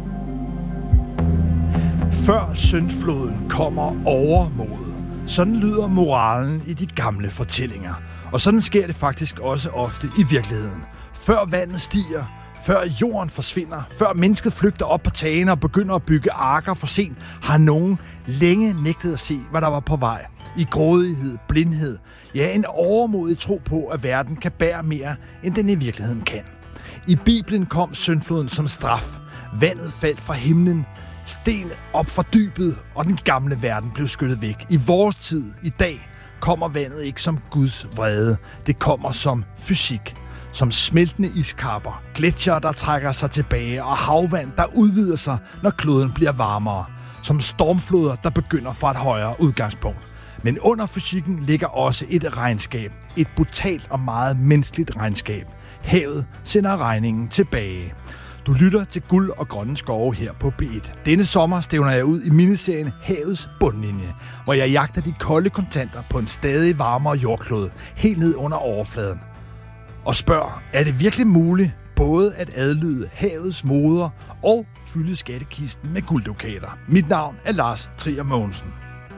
Før syndfloden kommer overmod. Sådan lyder moralen i de gamle fortællinger. Og sådan sker det faktisk også ofte i virkeligheden. Før vandet stiger, før jorden forsvinder, før mennesket flygter op på tagene og begynder at bygge arker for sent, har nogen længe nægtet at se, hvad der var på vej. I grådighed, blindhed, ja, en overmodig tro på, at verden kan bære mere, end den i virkeligheden kan. I Bibelen kom syndfloden som straf. Vandet faldt fra himlen, sten op fra dybet, og den gamle verden blev skyllet væk. I vores tid, i dag, kommer vandet ikke som Guds vrede. Det kommer som fysik. Som smeltende iskapper, gletsjere, der trækker sig tilbage, og havvand, der udvider sig, når kloden bliver varmere. Som stormfloder, der begynder fra et højere udgangspunkt. Men under fysikken ligger også et regnskab. Et brutalt og meget menneskeligt regnskab. Havet sender regningen tilbage. Du lytter til Guld og Grønne Skove her på P et. Denne sommer stævner jeg ud i miniserien Havets bundlinje, hvor jeg jagter de kolde kontanter på en stadig varmere jordklode, helt ned under overfladen. Og spørg, er det virkelig muligt både at adlyde havets moder og fylde skattekisten med gulddukater? Mit navn er Lars Trier Mogensen.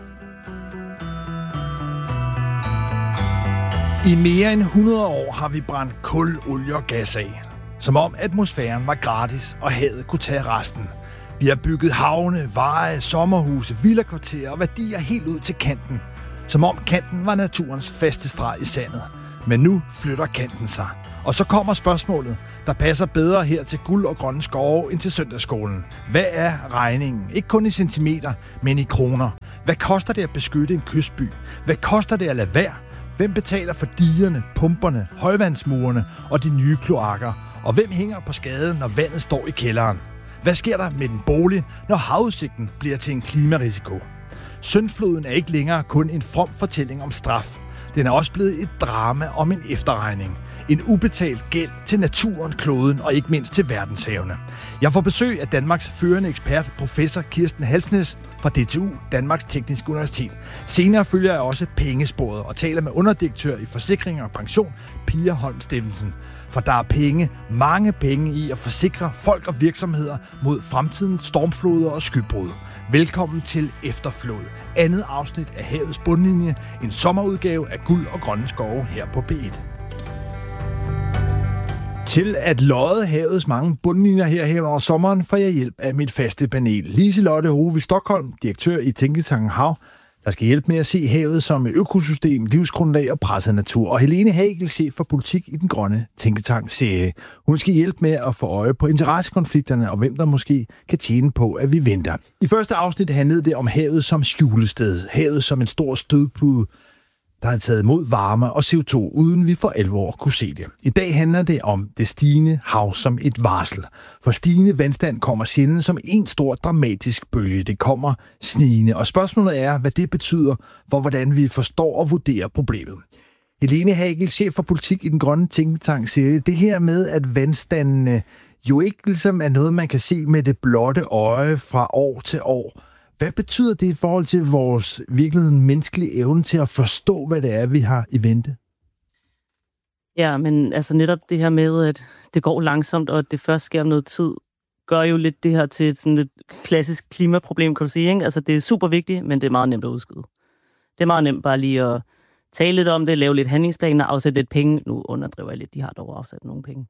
I mere end hundrede år har vi brændt kul, olie og gas af. Som om atmosfæren var gratis, og havet kunne tage resten. Vi har bygget havne, veje, sommerhuse, villakvarterer og værdier helt ud til kanten. Som om kanten var naturens faste streg i sandet. Men nu flytter kanten sig. Og så kommer spørgsmålet, der passer bedre her til guld og grønne skove end til søndagsskolen. Hvad er regningen? Ikke kun i centimeter, men i kroner. Hvad koster det at beskytte en kystby? Hvad koster det at lade være? Hvem betaler for digerne, pumperne, højvandsmurene og de nye kloakker? Og hvem hænger på skade, når vandet står i kælderen? Hvad sker der med den bolig, når havudsigten bliver til en klimarisiko? Syndfloden er ikke længere kun en from fortælling om straf. Den er også blevet et drama om en efterregning. En ubetalt gæld til naturen, kloden og ikke mindst til verdenshavene. Jeg får besøg af Danmarks førende ekspert, professor Kirsten Halsnæs fra D T U, Danmarks Tekniske Universitet. Senere følger jeg også pengesporet og taler med underdirektør i Forsikring og Pension, Pia Holm Steffensen. For der er penge, mange penge i at forsikre folk og virksomheder mod fremtidens stormfloder og skybrud. Velkommen til Efterflod, andet afsnit af Havets Bundlinje, en sommerudgave af Guld og Grønne Skove her på B et. Til at lodde havets mange bundlinjer her hen over sommeren får jeg hjælp af mit faste panel. Liselotte Hove Stockholm, direktør i Tænketanken Hav, der skal hjælpe med at se havet som økosystem, livsgrundlag og presset natur. Og Helene Hagel, chef for politik i den grønne Tænketank serie. Hun skal hjælpe med at få øje på interessekonflikterne og hvem der måske kan tjene på, at vi venter. I første afsnit handlede det om havet som skjulested. Havet som en stor stødpude, der har taget imod varme og C O to, uden vi for alvor kunne se det. I dag handler det om det stigende hav som et varsel. For stigende vandstand kommer sjældent som en stor dramatisk bølge. Det kommer snigende, og spørgsmålet er, hvad det betyder for, hvordan vi forstår og vurderer problemet. Helene Hagel, chef for politik i den grønne Tænketank, siger det her med, at vandstandene jo ikke ligesom er noget, man kan se med det blotte øje fra år til år. Hvad betyder det i forhold til vores virkeligheden menneskelige evne til at forstå, hvad det er, vi har i vente? Ja, men altså netop det her med, at det går langsomt, og at det først sker om noget tid, gør jo lidt det her til et sådan et klassisk klimaproblem, kan du sige, ikke? Altså det er super vigtigt, men det er meget nemt at udskyde. Det er meget nemt bare lige at tale lidt om det, lave lidt handlingsplaner, afsætte lidt penge. Nu underdriver jeg lidt, de har dog afsat nogle penge.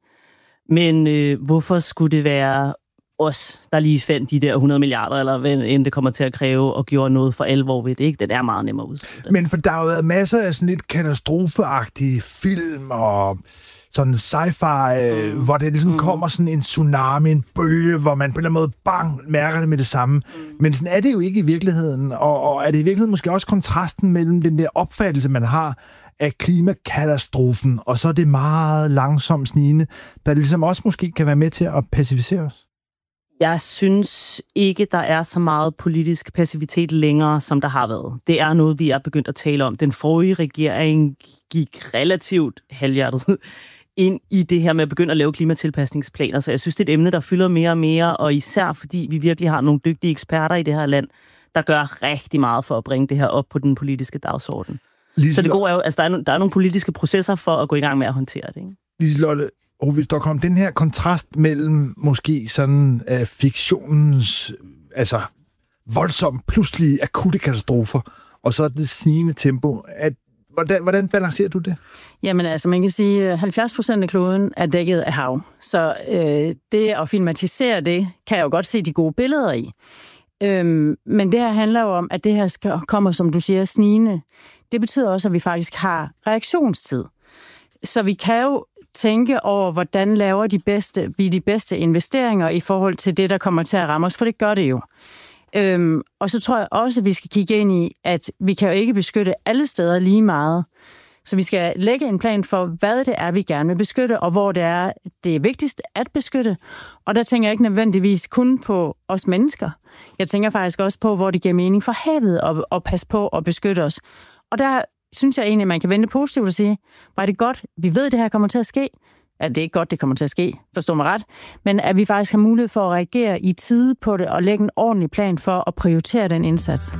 Men øh, hvorfor skulle det være os, der lige fandt de der hundrede milliarder, eller hvad end det kommer til at kræve, og gjorde noget for alvor ved det, ikke? Det er meget nemmere at udskyde. Men for der har jo været masser af sådan lidt katastrofeagtige film og sådan sci-fi, mm. hvor det ligesom mm. kommer sådan en tsunami, en bølge, hvor man på en eller anden måde bang, mærker det med det samme. Mm. Men sådan er det jo ikke i virkeligheden, og, og er det i virkeligheden måske også kontrasten mellem den der opfattelse, man har af klimakatastrofen, og så er det meget langsomt snigende, der ligesom også måske kan være med til at pacificere os? Jeg synes ikke, der er så meget politisk passivitet længere, som der har været. Det er noget, vi er begyndt at tale om. Den forrige regering gik relativt halvhjertet ind i det her med at begynde at lave klimatilpasningsplaner, så jeg synes, det er et emne, der fylder mere og mere, og især fordi vi virkelig har nogle dygtige eksperter i det her land, der gør rigtig meget for at bringe det her op på den politiske dagsorden. Liselotte. Så det gode er jo, altså der er, der er nogle politiske processer for at gå i gang med at håndtere det, ikke? Liselotte Hove Stockholm, den her kontrast mellem måske sådan uh, fiktionens altså voldsomt pludselige akutte katastrofer, og så det snigende tempo, at, hvordan, hvordan balancerer du det? Jamen altså, man kan sige, at halvfjerds procent af kloden er dækket af hav, så øh, det at filmatisere det, kan jeg jo godt se de gode billeder i. Øhm, men det her handler jo om, at det her skal, kommer, som du siger, snigende. Det betyder også, at vi faktisk har reaktionstid. Så vi kan jo tænke over, hvordan laver de bedste, vi de bedste investeringer i forhold til det, der kommer til at ramme os, for det gør det jo. Øhm, og så tror jeg også, at vi skal kigge ind i, at vi kan jo ikke beskytte alle steder lige meget. Så vi skal lægge en plan for, hvad det er, vi gerne vil beskytte, og hvor det er, det er vigtigst at beskytte. Og der tænker jeg ikke nødvendigvis kun på os mennesker. Jeg tænker faktisk også på, hvor det giver mening for havet at, at passe på og beskytte os. Og der synes jeg egentlig, at man kan vente positivt og sige, var det godt, vi ved, at det her kommer til at ske. Ja, det er ikke godt, det kommer til at ske, forstå mig ret. Men at vi faktisk har mulighed for at reagere i tide på det og lægge en ordentlig plan for at prioritere den indsats.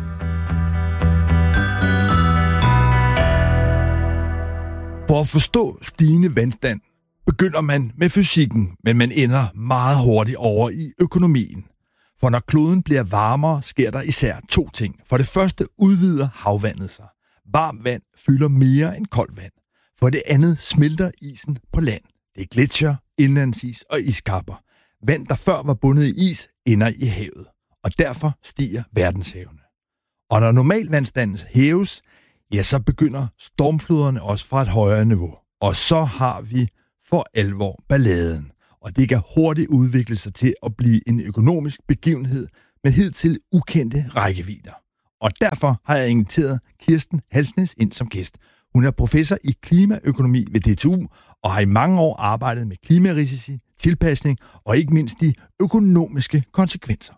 For at forstå stigende vandstand, begynder man med fysikken, men man ender meget hurtigt over i økonomien. For når kloden bliver varmere, sker der især to ting. For det første udvider havvandet sig. Varmt vand fylder mere end koldt vand. For det andet smelter isen på land. Det er gletsjer, indlandsis og iskapper. Vand, der før var bundet i is, ender i havet. Og derfor stiger verdenshavene. Og når normalvandstanden hæves, ja, så begynder stormfloderne også fra et højere niveau. Og så har vi for alvor balladen, og det kan hurtigt udvikle sig til at blive en økonomisk begivenhed med hidtil ukendte rækkevidder. Og derfor har jeg inviteret Kirsten Halsnæs ind som gæst. Hun er professor i klimaøkonomi ved D T U og har i mange år arbejdet med klimarisici, tilpasning og ikke mindst de økonomiske konsekvenser.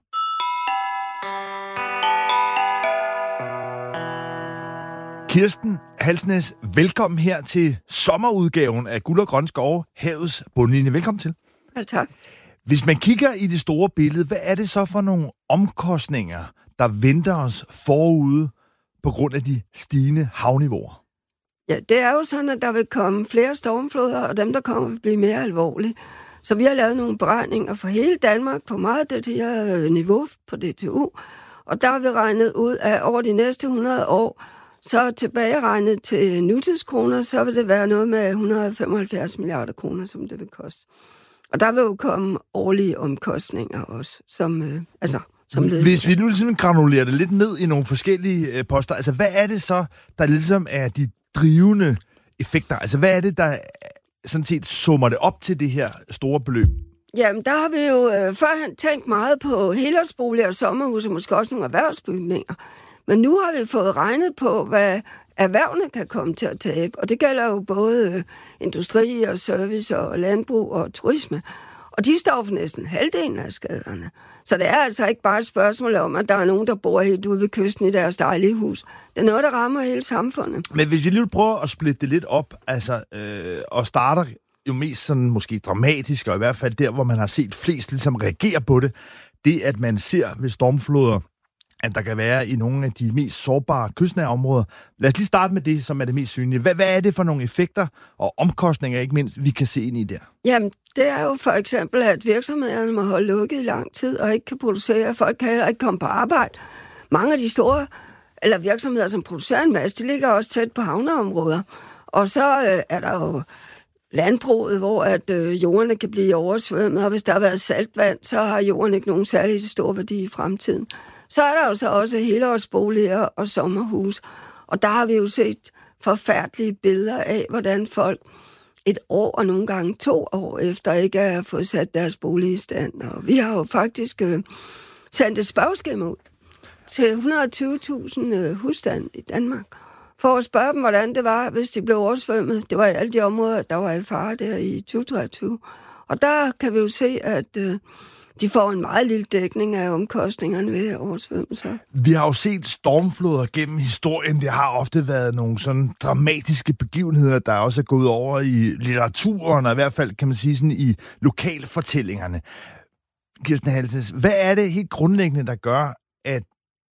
Kirsten Halsnæs, velkommen her til sommerudgaven af Guld og Grønne Skove, Havets bundlinje. Velkommen til. Ja, tak. Hvis man kigger i det store billede, hvad er det så for nogle omkostninger, der venter os forude på grund af de stigende havniveauer? Ja, det er jo sådan, at der vil komme flere stormfloder, og dem, der kommer, vil blive mere alvorlige. Så vi har lavet nogle beregninger for hele Danmark på meget detaljeret niveau på D T U, og der har vi regnet ud af over de næste hundrede år, så tilbageregnet til nutidskroner, så vil det være noget med et hundrede og femoghalvfjerds milliarder kroner, som det vil koste. Og der vil jo komme årlige omkostninger også, som, øh, altså, som led. Hvis vi nu ligesom granulerer det lidt ned i nogle forskellige øh, poster, altså hvad er det så, der ligesom er de drivende effekter? Altså hvad er det, der sådan set summer det op til det her store beløb? Jamen, der har vi jo øh, førhen tænkt meget på helårsboliger og sommerhuse, og måske også nogle erhvervsbygninger. Men nu har vi fået regnet på, hvad erhvervene kan komme til at tabe. Og det gælder jo både øh, industri og service og landbrug og turisme. Og de står for næsten halvdelen af skaderne. Så det er altså ikke bare et spørgsmål om, at der er nogen, der bor helt ude ved kysten i deres dejlige hus. Det er noget, der rammer hele samfundet. Men hvis vi lige prøver at splitte det lidt op, altså, øh, og starter jo mest sådan måske dramatisk, og i hvert fald der, hvor man har set flest ligesom reagere på det, det at man ser ved stormfloder, at der kan være i nogle af de mest sårbare kystnære områder. Lad os lige starte med det, som er det mest synlige. Hvad, hvad er det for nogle effekter og omkostninger, ikke mindst, vi kan se ind i der? Jamen, det er jo for eksempel, at virksomhederne må holde lukket i lang tid og ikke kan producere. Folk kan heller ikke komme på arbejde. Mange af de store eller virksomheder, som producerer en masse, de ligger også tæt på havneområder. Og så øh, er der jo landbruget, hvor at øh, jordene kan blive oversvømmet, og hvis der har været saltvand, så har jorden ikke nogen særlig stor værdi i fremtiden. Så er der jo så også helårsboliger og sommerhus. Og der har vi jo set forfærdelige billeder af, hvordan folk et år og nogle gange to år efter ikke har fået sat deres bolig i stand. Og vi har jo faktisk øh, sendt et spørgeskema ud til et hundrede og tyve tusind øh, husstande i Danmark, for at spørge dem, hvordan det var, hvis de blev oversvømmet. Det var i alle de områder, der var i fare der i tyve treogtyve. Og der kan vi jo se, at øh, de får en meget lille dækning af omkostningerne ved oversvømmelser. Vi har jo set stormfloder gennem historien. Det har ofte været nogle sådan dramatiske begivenheder, der også er gået over i litteraturen, og i hvert fald kan man sige sådan i lokalfortællingerne. Kirsten Halsnæs, hvad er det helt grundlæggende, der gør, at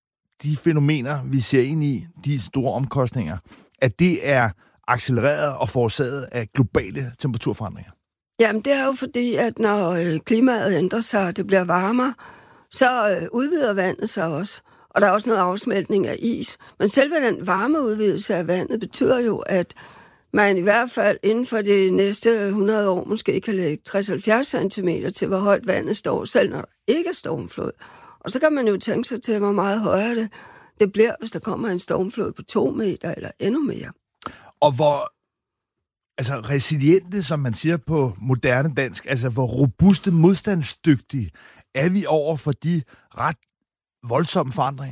de fænomener, vi ser ind i, de store omkostninger, at det er accelereret og forårsaget af globale temperaturforandringer? Jamen, det er jo fordi, at når øh, klimaet ændrer sig, og det bliver varmere, så øh, udvider vandet sig også. Og der er også noget afsmeltning af is. Men selve den varme udvidelse af vandet betyder jo, at man i hvert fald inden for de næste hundrede år måske kan lægge tres til halvfjerds centimeter til, hvor højt vandet står, selv når der ikke er stormflod. Og så kan man jo tænke sig til, hvor meget højere det, det bliver, hvis der kommer en stormflod på to meter eller endnu mere. Og hvor altså resiliente, som man siger på moderne dansk, altså hvor robuste, modstandsdygtige er vi over for de ret voldsomme forandringer?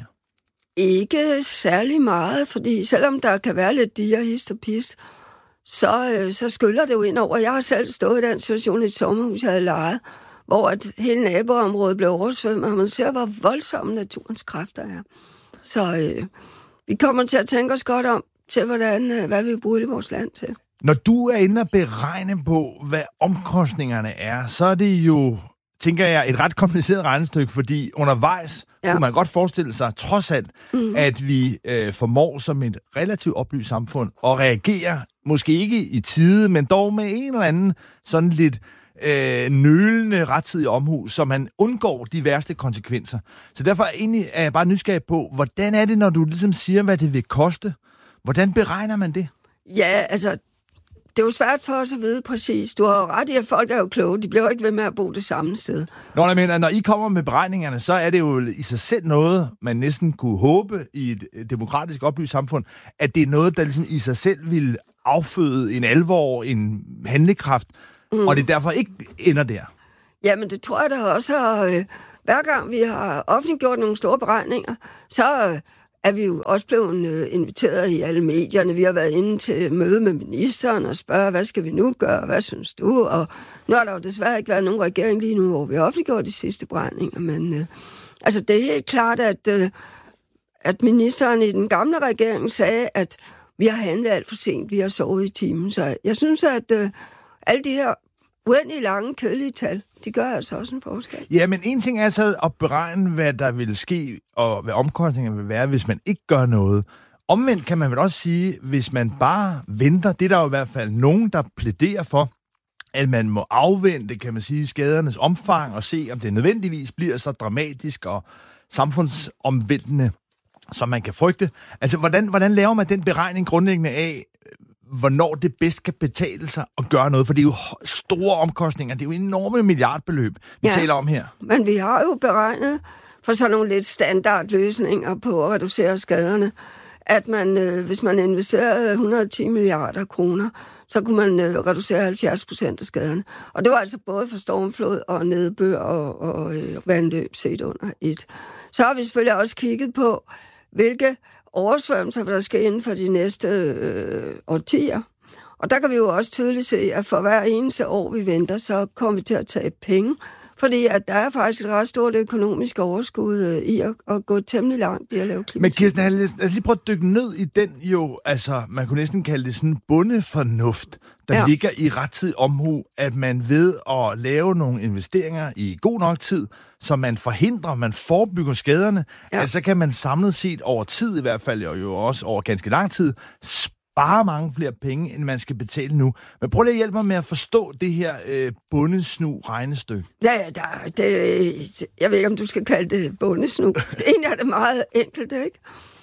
Ikke særlig meget, fordi selvom der kan være lidt diger, hist og pist, så, øh, så skyller det jo ind over. Jeg har selv stået i den situation i et sommerhus, jeg havde lejet, hvor at hele naboområdet blev oversvømmet, og man ser, hvor voldsomme naturens kræfter er. Så øh, vi kommer til at tænke os godt om til, hvordan, øh, hvad vi bruger i vores land til. Når du er inde og beregne på, hvad omkostningerne er, så er det jo, tænker jeg, et ret kompliceret regnestykke, fordi undervejs ja. kunne man godt forestille sig, trods alt, mm. at vi øh, formår som et relativt oplyst samfund at reagere, måske ikke i tide, men dog med en eller anden sådan lidt øh, nølende rettidig omhu, så man undgår de værste konsekvenser. Så derfor er, egentlig, er jeg bare nysgerrig på, hvordan er det, når du ligesom siger, hvad det vil koste? Hvordan beregner man det? Ja, altså, det er jo svært for os at vide præcis. Du har jo ret i, at folk er jo kloge. De bliver jo ikke ved med at bo det samme sted. Nå, jeg mener, når I kommer med beregningerne, så er det jo i sig selv noget, man næsten kunne håbe i et demokratisk oplyst samfund, at det er noget, der ligesom i sig selv vil afføde en alvor, en handlekraft, mm. og det derfor ikke ender der. Jamen, det tror jeg da også. Øh, hver gang vi har offentliggjort nogle store beregninger, så øh, er vi jo også blevet øh, inviteret i alle medierne. Vi har været inde til møde med ministeren og spørge, hvad skal vi nu gøre, hvad synes du? Og nu har der jo desværre ikke været nogen regering lige nu, hvor vi har offentliggjort de sidste beregninger, men øh, altså, det er helt klart, at, øh, at ministeren i den gamle regering sagde, at vi har handlet alt for sent, vi har sovet i timen. Så jeg synes, at øh, alle de her uendelig lange, kedelige tal, de gør altså også en forskel. Ja, men en ting er så at beregne, hvad der vil ske, og hvad omkostningerne vil være, hvis man ikke gør noget. Omvendt kan man vel også sige, hvis man bare venter, det er der jo i hvert fald nogen, der plæderer for, at man må afvente, kan man sige, skadernes omfang, og se, om det nødvendigvis bliver så dramatisk og samfundsomvæltende, som man kan frygte. Altså, hvordan, hvordan laver man den beregning grundlæggende af, hvornår det bedst kan betale sig at gøre noget? For det er jo store omkostninger, det er jo enorme milliardbeløb, vi ja, taler om her. Men vi har jo beregnet for sådan nogle lidt standardløsninger på at reducere skaderne, at man, øh, hvis man investerede et hundrede og ti milliarder kroner, så kunne man øh, reducere halvfjerds procent af skaderne. Og det var altså både for stormflod og nedbør og, og øh, vandløb set under et. Så har vi selvfølgelig også kigget på, hvilke oversvømmelser der skal inden for de næste øh, årtier. Og der kan vi jo også tydeligt se, at for hver eneste år, vi venter, så kommer vi til at tage penge. Fordi at der er faktisk et ret stort økonomisk overskud øh, i at, at gå temmelig langt i at lave klimatilpasning. Men Kirsten, lad os lige prøve at dykke ned i den jo, altså man kunne næsten kalde det sådan bondefornuft, der ja. ligger i rettidig omhu, at man ved at lave nogle investeringer i god nok tid, så man forhindrer, man forebygger skaderne, ja. altså kan man samlet set over tid, i hvert fald og jo også over ganske lang tid, spare mange flere penge, end man skal betale nu. Men prøv lige at hjælpe mig med at forstå det her øh, bundesnu regnestykke. Ja, ja, der, det, jeg ved ikke, om du skal kalde det bundesnu. Egentlig er det meget enkelt, ikke?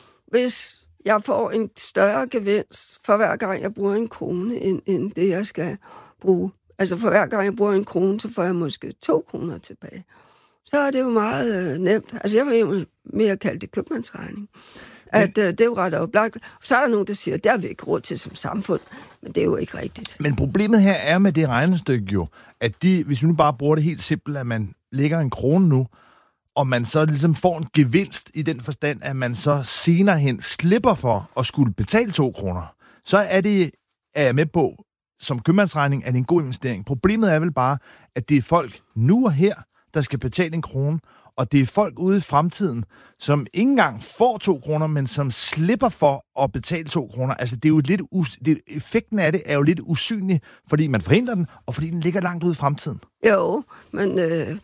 Hvis jeg får en større gevinst for hver gang, jeg bruger en krone, end, end det, jeg skal bruge. Altså for hver gang, jeg bruger en krone, så får jeg måske to kroner tilbage. Så er det jo meget øh, nemt. Altså jeg vil jo mere kalde det købmandsregning. At øh, det er jo ret oplagt. Så er der nogen, der siger, at det har vi ikke råd til som samfund. Men det er jo ikke rigtigt. Men problemet her er med det regnestykke jo, at de, hvis vi nu bare bruger det helt simpelt, at man lægger en krone nu, og man så ligesom får en gevinst i den forstand, at man så senere hen slipper for at skulle betale to kroner, så er det, er jeg med på, som købmandsregning, er det en god investering. Problemet er vel bare, at det er folk nu og her, der skal betale en krone, og det er folk ude i fremtiden, som ikke engang får to kroner, men som slipper for at betale to kroner. Altså, det er jo lidt us- det, effekten af det er jo lidt usynlig, fordi man forhindrer den, og fordi den ligger langt ude i fremtiden. Jo, men øh,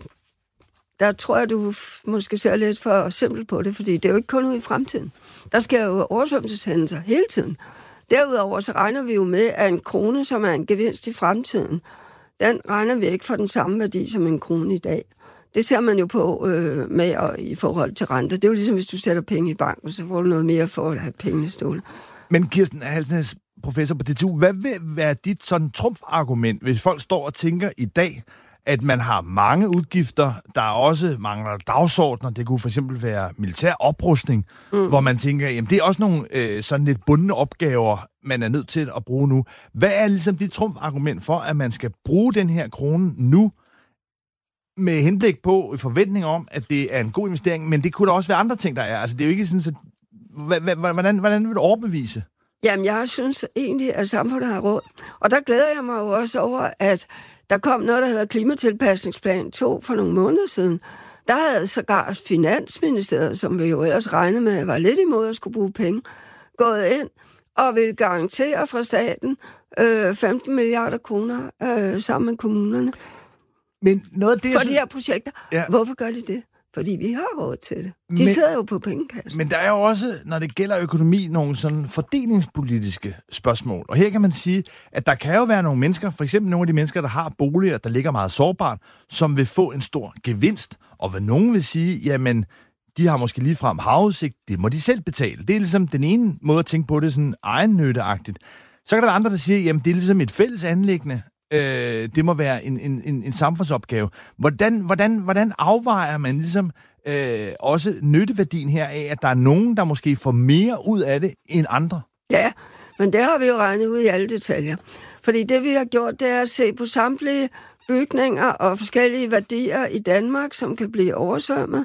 der tror jeg, du måske ser lidt for simpelt på det, fordi det er jo ikke kun ude i fremtiden. Der sker jo oversvømmelseshændelser hele tiden. Derudover så regner vi jo med, at en krone, som er en gevinst i fremtiden, den regner vi ikke for den samme værdi som en krone i dag. Det ser man jo på øh, med og i forhold til rente. Det er jo ligesom, hvis du sætter penge i banken, så får du noget mere for at have pengene stående. Men Kirsten Halsnæs, professor på D T U, hvad vil være dit sådan trumfargument, hvis folk står og tænker i dag, at man har mange udgifter, der også mangler dagsordner, det kunne for eksempel være militær oprustning, mm. hvor man tænker, jamen det er også nogle øh, sådan lidt bundne opgaver, man er nødt til at bruge nu. Hvad er ligesom dit trumfargument for, at man skal bruge den her krone nu, med henblik på forventning om, at det er en god investering, men det kunne da også være andre ting, der er. Altså, det er jo ikke sådan, så... Hvordan, hvordan vil du overbevise? Jamen, jeg synes egentlig, at samfundet har råd. Og der glæder jeg mig jo også over, at der kom noget, der hedder Klimatilpasningsplan to for nogle måneder siden. Der havde sågar Finansministeriet, som vi jo ellers regnede med, var lidt imod at skulle bruge penge, gået ind og ville garantere fra staten øh, femten milliarder kroner øh, sammen med kommunerne. Men noget af det, for synes... de her projekter. Ja. Hvorfor gør de det? Fordi vi har råd til det. De men, sidder jo på pengekassen. Men der er jo også, når det gælder økonomi, nogle sådan fordelingspolitiske spørgsmål. Og her kan man sige, at der kan jo være nogle mennesker, for eksempel nogle af de mennesker, der har boliger, der ligger meget sårbart, som vil få en stor gevinst. Og hvad nogen vil sige, jamen, de har måske ligefrem havudsigt, det må de selv betale. Det er ligesom den ene måde at tænke på det, sådan egennytteagtigt. Så kan der være andre, der siger, jamen, det er ligesom et fælles anliggende. Øh, det må være en, en, en, en samfundsopgave. Hvordan, hvordan, hvordan afvejer man ligesom øh, også nytteværdien her af, at der er nogen, der måske får mere ud af det end andre? Ja, Men det har vi jo regnet ud i alle detaljer. Fordi det, vi har gjort, det er at se på samtlige bygninger og forskellige værdier i Danmark, som kan blive oversvømmet,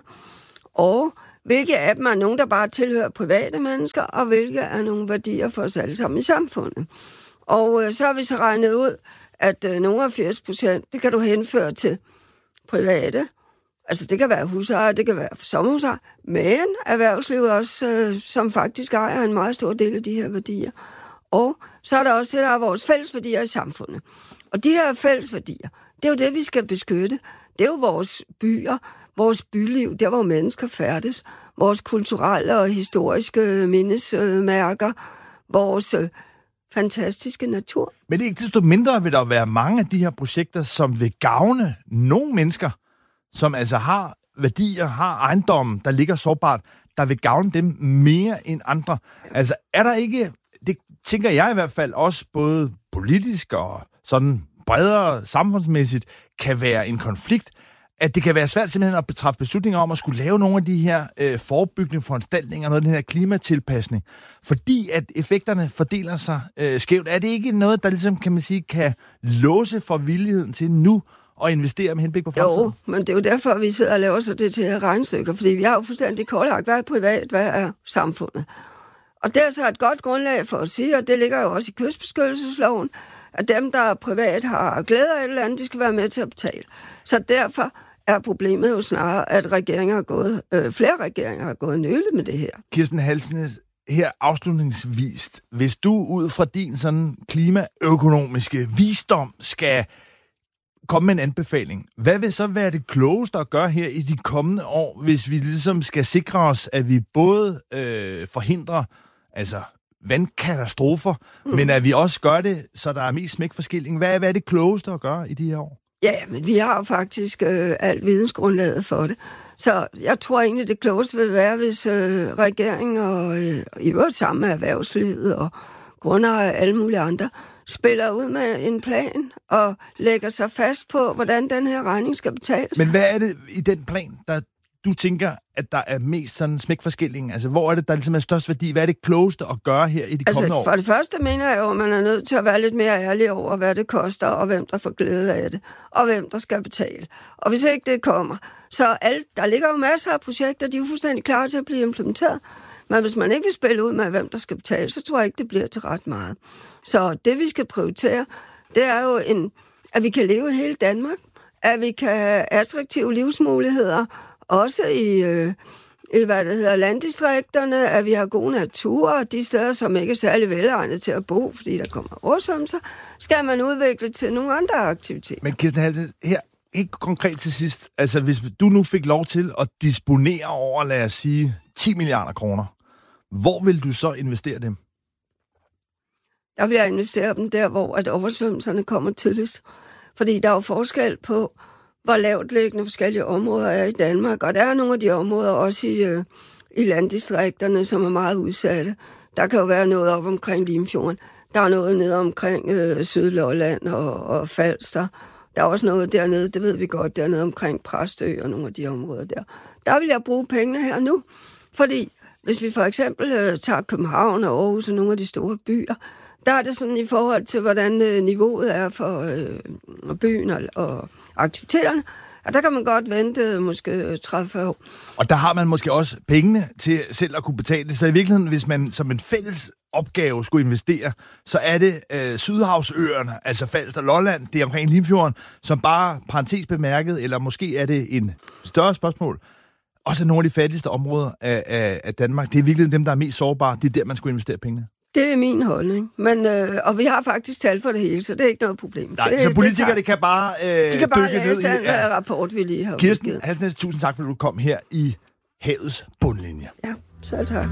og hvilke af dem er nogen, der bare tilhører private mennesker, og hvilke er nogle værdier for os alle sammen i samfundet. Og øh, så har vi så regnet ud, at øh, nogle af firs procent, det kan du henføre til private. Altså det kan være husejere, det kan være sommerhusejere, men erhvervslivet også, øh, som faktisk ejer en meget stor del af de her værdier. Og så er der også det, der er vores fællesværdier i samfundet. Og de her fællesværdier, det er jo det, vi skal beskytte. Det er jo vores byer, vores byliv, der hvor mennesker færdes, vores kulturelle og historiske mindesmærker, vores øh, fantastiske natur. Men det er ikke desto mindre, vil der være mange af de her projekter, som vil gavne nogle mennesker, som altså har værdier, har ejendommen, der ligger sårbart, der vil gavne dem mere end andre. Altså er der ikke, det tænker jeg i hvert fald også både politisk og sådan bredere samfundsmæssigt, kan være en konflikt, at det kan være svært simpelthen at træffe beslutninger om at skulle lave nogle af de her øh, forebyggende foranstaltninger, noget af den her klimatilpasning, fordi at effekterne fordeler sig øh, skævt. Er det ikke noget, der ligesom, kan man sige, kan låse for villigheden til nu at investere med henblik på fremtiden? Jo, men det er jo derfor, vi sidder og laver så det til regnestykker, fordi vi har jo fuldstændig kortlagt, hvad er privat, hvad er samfundet. Og det er så et godt grundlag for at sige, og det ligger jo også i kystbeskyttelsesloven, at dem, der privat har glæde af et eller andet, de skal være med til at betale. Så derfor er problemet jo snarere, at regeringer har gået, øh, flere regeringer har gået nølet med det her. Kirsten Halsnæs, her afslutningsvis, hvis du ud fra din sådan klimaøkonomiske visdom skal komme med en anbefaling, hvad vil så være det klogeste at gøre her i de kommende år, hvis vi ligesom skal sikre os, at vi både øh, forhindrer altså vandkatastrofer, mm. men at vi også gør det, så der er mest smækforskilling. Hvad, hvad er det klogeste at gøre i de her år? Ja, men vi har jo faktisk øh, alt vidensgrundlaget for det. Så jeg tror egentlig, det klogeste vil være, hvis øh, regeringen og øh, i øvrigt sammen med erhvervslivet og grundejere og alle mulige andre spiller ud med en plan og lægger sig fast på, hvordan den her regning skal betales. Men hvad er det i den plan, der du tænker, at der er mest sådan smækforskilling? Altså, hvor er det, der ligesom er størst værdi? Hvad er det klogeste at gøre her i de altså, kommende år? For det første mener jeg jo, at man er nødt til at være lidt mere ærlig over, hvad det koster, og hvem der får glæde af det, og hvem der skal betale. Og hvis ikke det kommer, så alle, der ligger jo masser af projekter, de er jo fuldstændig klar til at blive implementeret. Men hvis man ikke vil spille ud med, hvem der skal betale, så tror jeg ikke, det bliver til ret meget. Så det, vi skal prioritere, det er jo, en, at vi kan leve i hele Danmark, at vi kan have attraktive livsmuligheder, også i, øh, i hvad det hedder, landdistrikterne, at vi har god natur, og de steder, som ikke er særlig velegnet til at bo, fordi der kommer oversvømmelser, skal man udvikle til nogle andre aktiviteter. Men Kirsten Halsnæs, her helt konkret til sidst, altså hvis du nu fik lov til at disponere over, lad os sige, ti milliarder kroner, hvor vil du så investere dem? Der vil jeg investere dem der, hvor at oversvømmelserne kommer tidligst. Fordi der er jo forskel på, hvor lavt liggende forskellige områder er i Danmark. Og der er nogle af de områder også i, øh, i landdistrikterne, som er meget udsatte. Der kan jo være noget op omkring Limfjorden. Der er noget nede omkring øh, Sydlolland og, og Falster. Der er også noget dernede, det ved vi godt, dernede omkring Præstø og nogle af de områder der. Der vil jeg bruge pengene her nu. Fordi hvis vi for eksempel øh, tager København og Aarhus og nogle af de store byer, der er det sådan i forhold til, hvordan øh, niveauet er for øh, byen og, og aktiviteterne, og der kan man godt vente måske tredive fyrre år. Og der har man måske også pengene til selv at kunne betale det. Så i virkeligheden, hvis man som en fælles opgave skulle investere, så er det øh, Sydhavsøerne, altså Falster og Lolland, det er omkring Limfjorden, som bare parentes bemærket, eller måske er det en større spørgsmål, også nogle af de fattigste områder af, af, af Danmark. Det er virkelig dem, der er mest sårbare. Det er der, man skulle investere pengene. Det er min holdning. Men, øh, og vi har faktisk tal for det hele, så det er ikke noget problem. Nej, det, så politikere det kan bare øh, de kan bare dykke ned i den ja. rapport, vi lige har Kirsten udgivet. Halsnæs, tusind tak, fordi du kom her i Havets bundlinje. Ja, selv tak.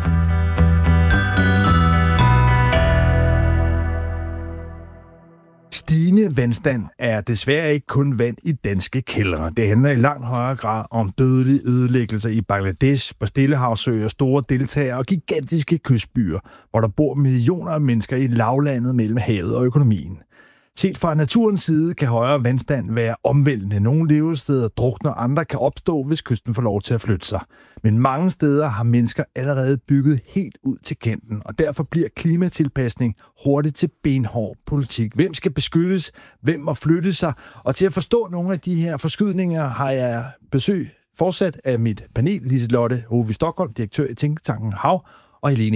Stigende vandstand er desværre ikke kun vand i danske kældre. Det handler i langt højere grad om dødelige ødelæggelser i Bangladesh, på Stillehavsøer, store deltagere og gigantiske kystbyer, hvor der bor millioner af mennesker i lavlandet mellem havet og økonomien. Set fra naturens side kan højere vandstand være omvæltende. Nogle levesteder drukner, andre kan opstå, hvis kysten får lov til at flytte sig. Men mange steder har mennesker allerede bygget helt ud til kanten, og derfor bliver klimatilpasning hurtigt til benhård politik. Hvem skal beskyttes? Hvem må flytte sig? Og til at forstå nogle af de her forskydninger har jeg besøg fortsat af mit panel, Liselotte Hove Stockholm, direktør i Tænketanken Hav, og Helene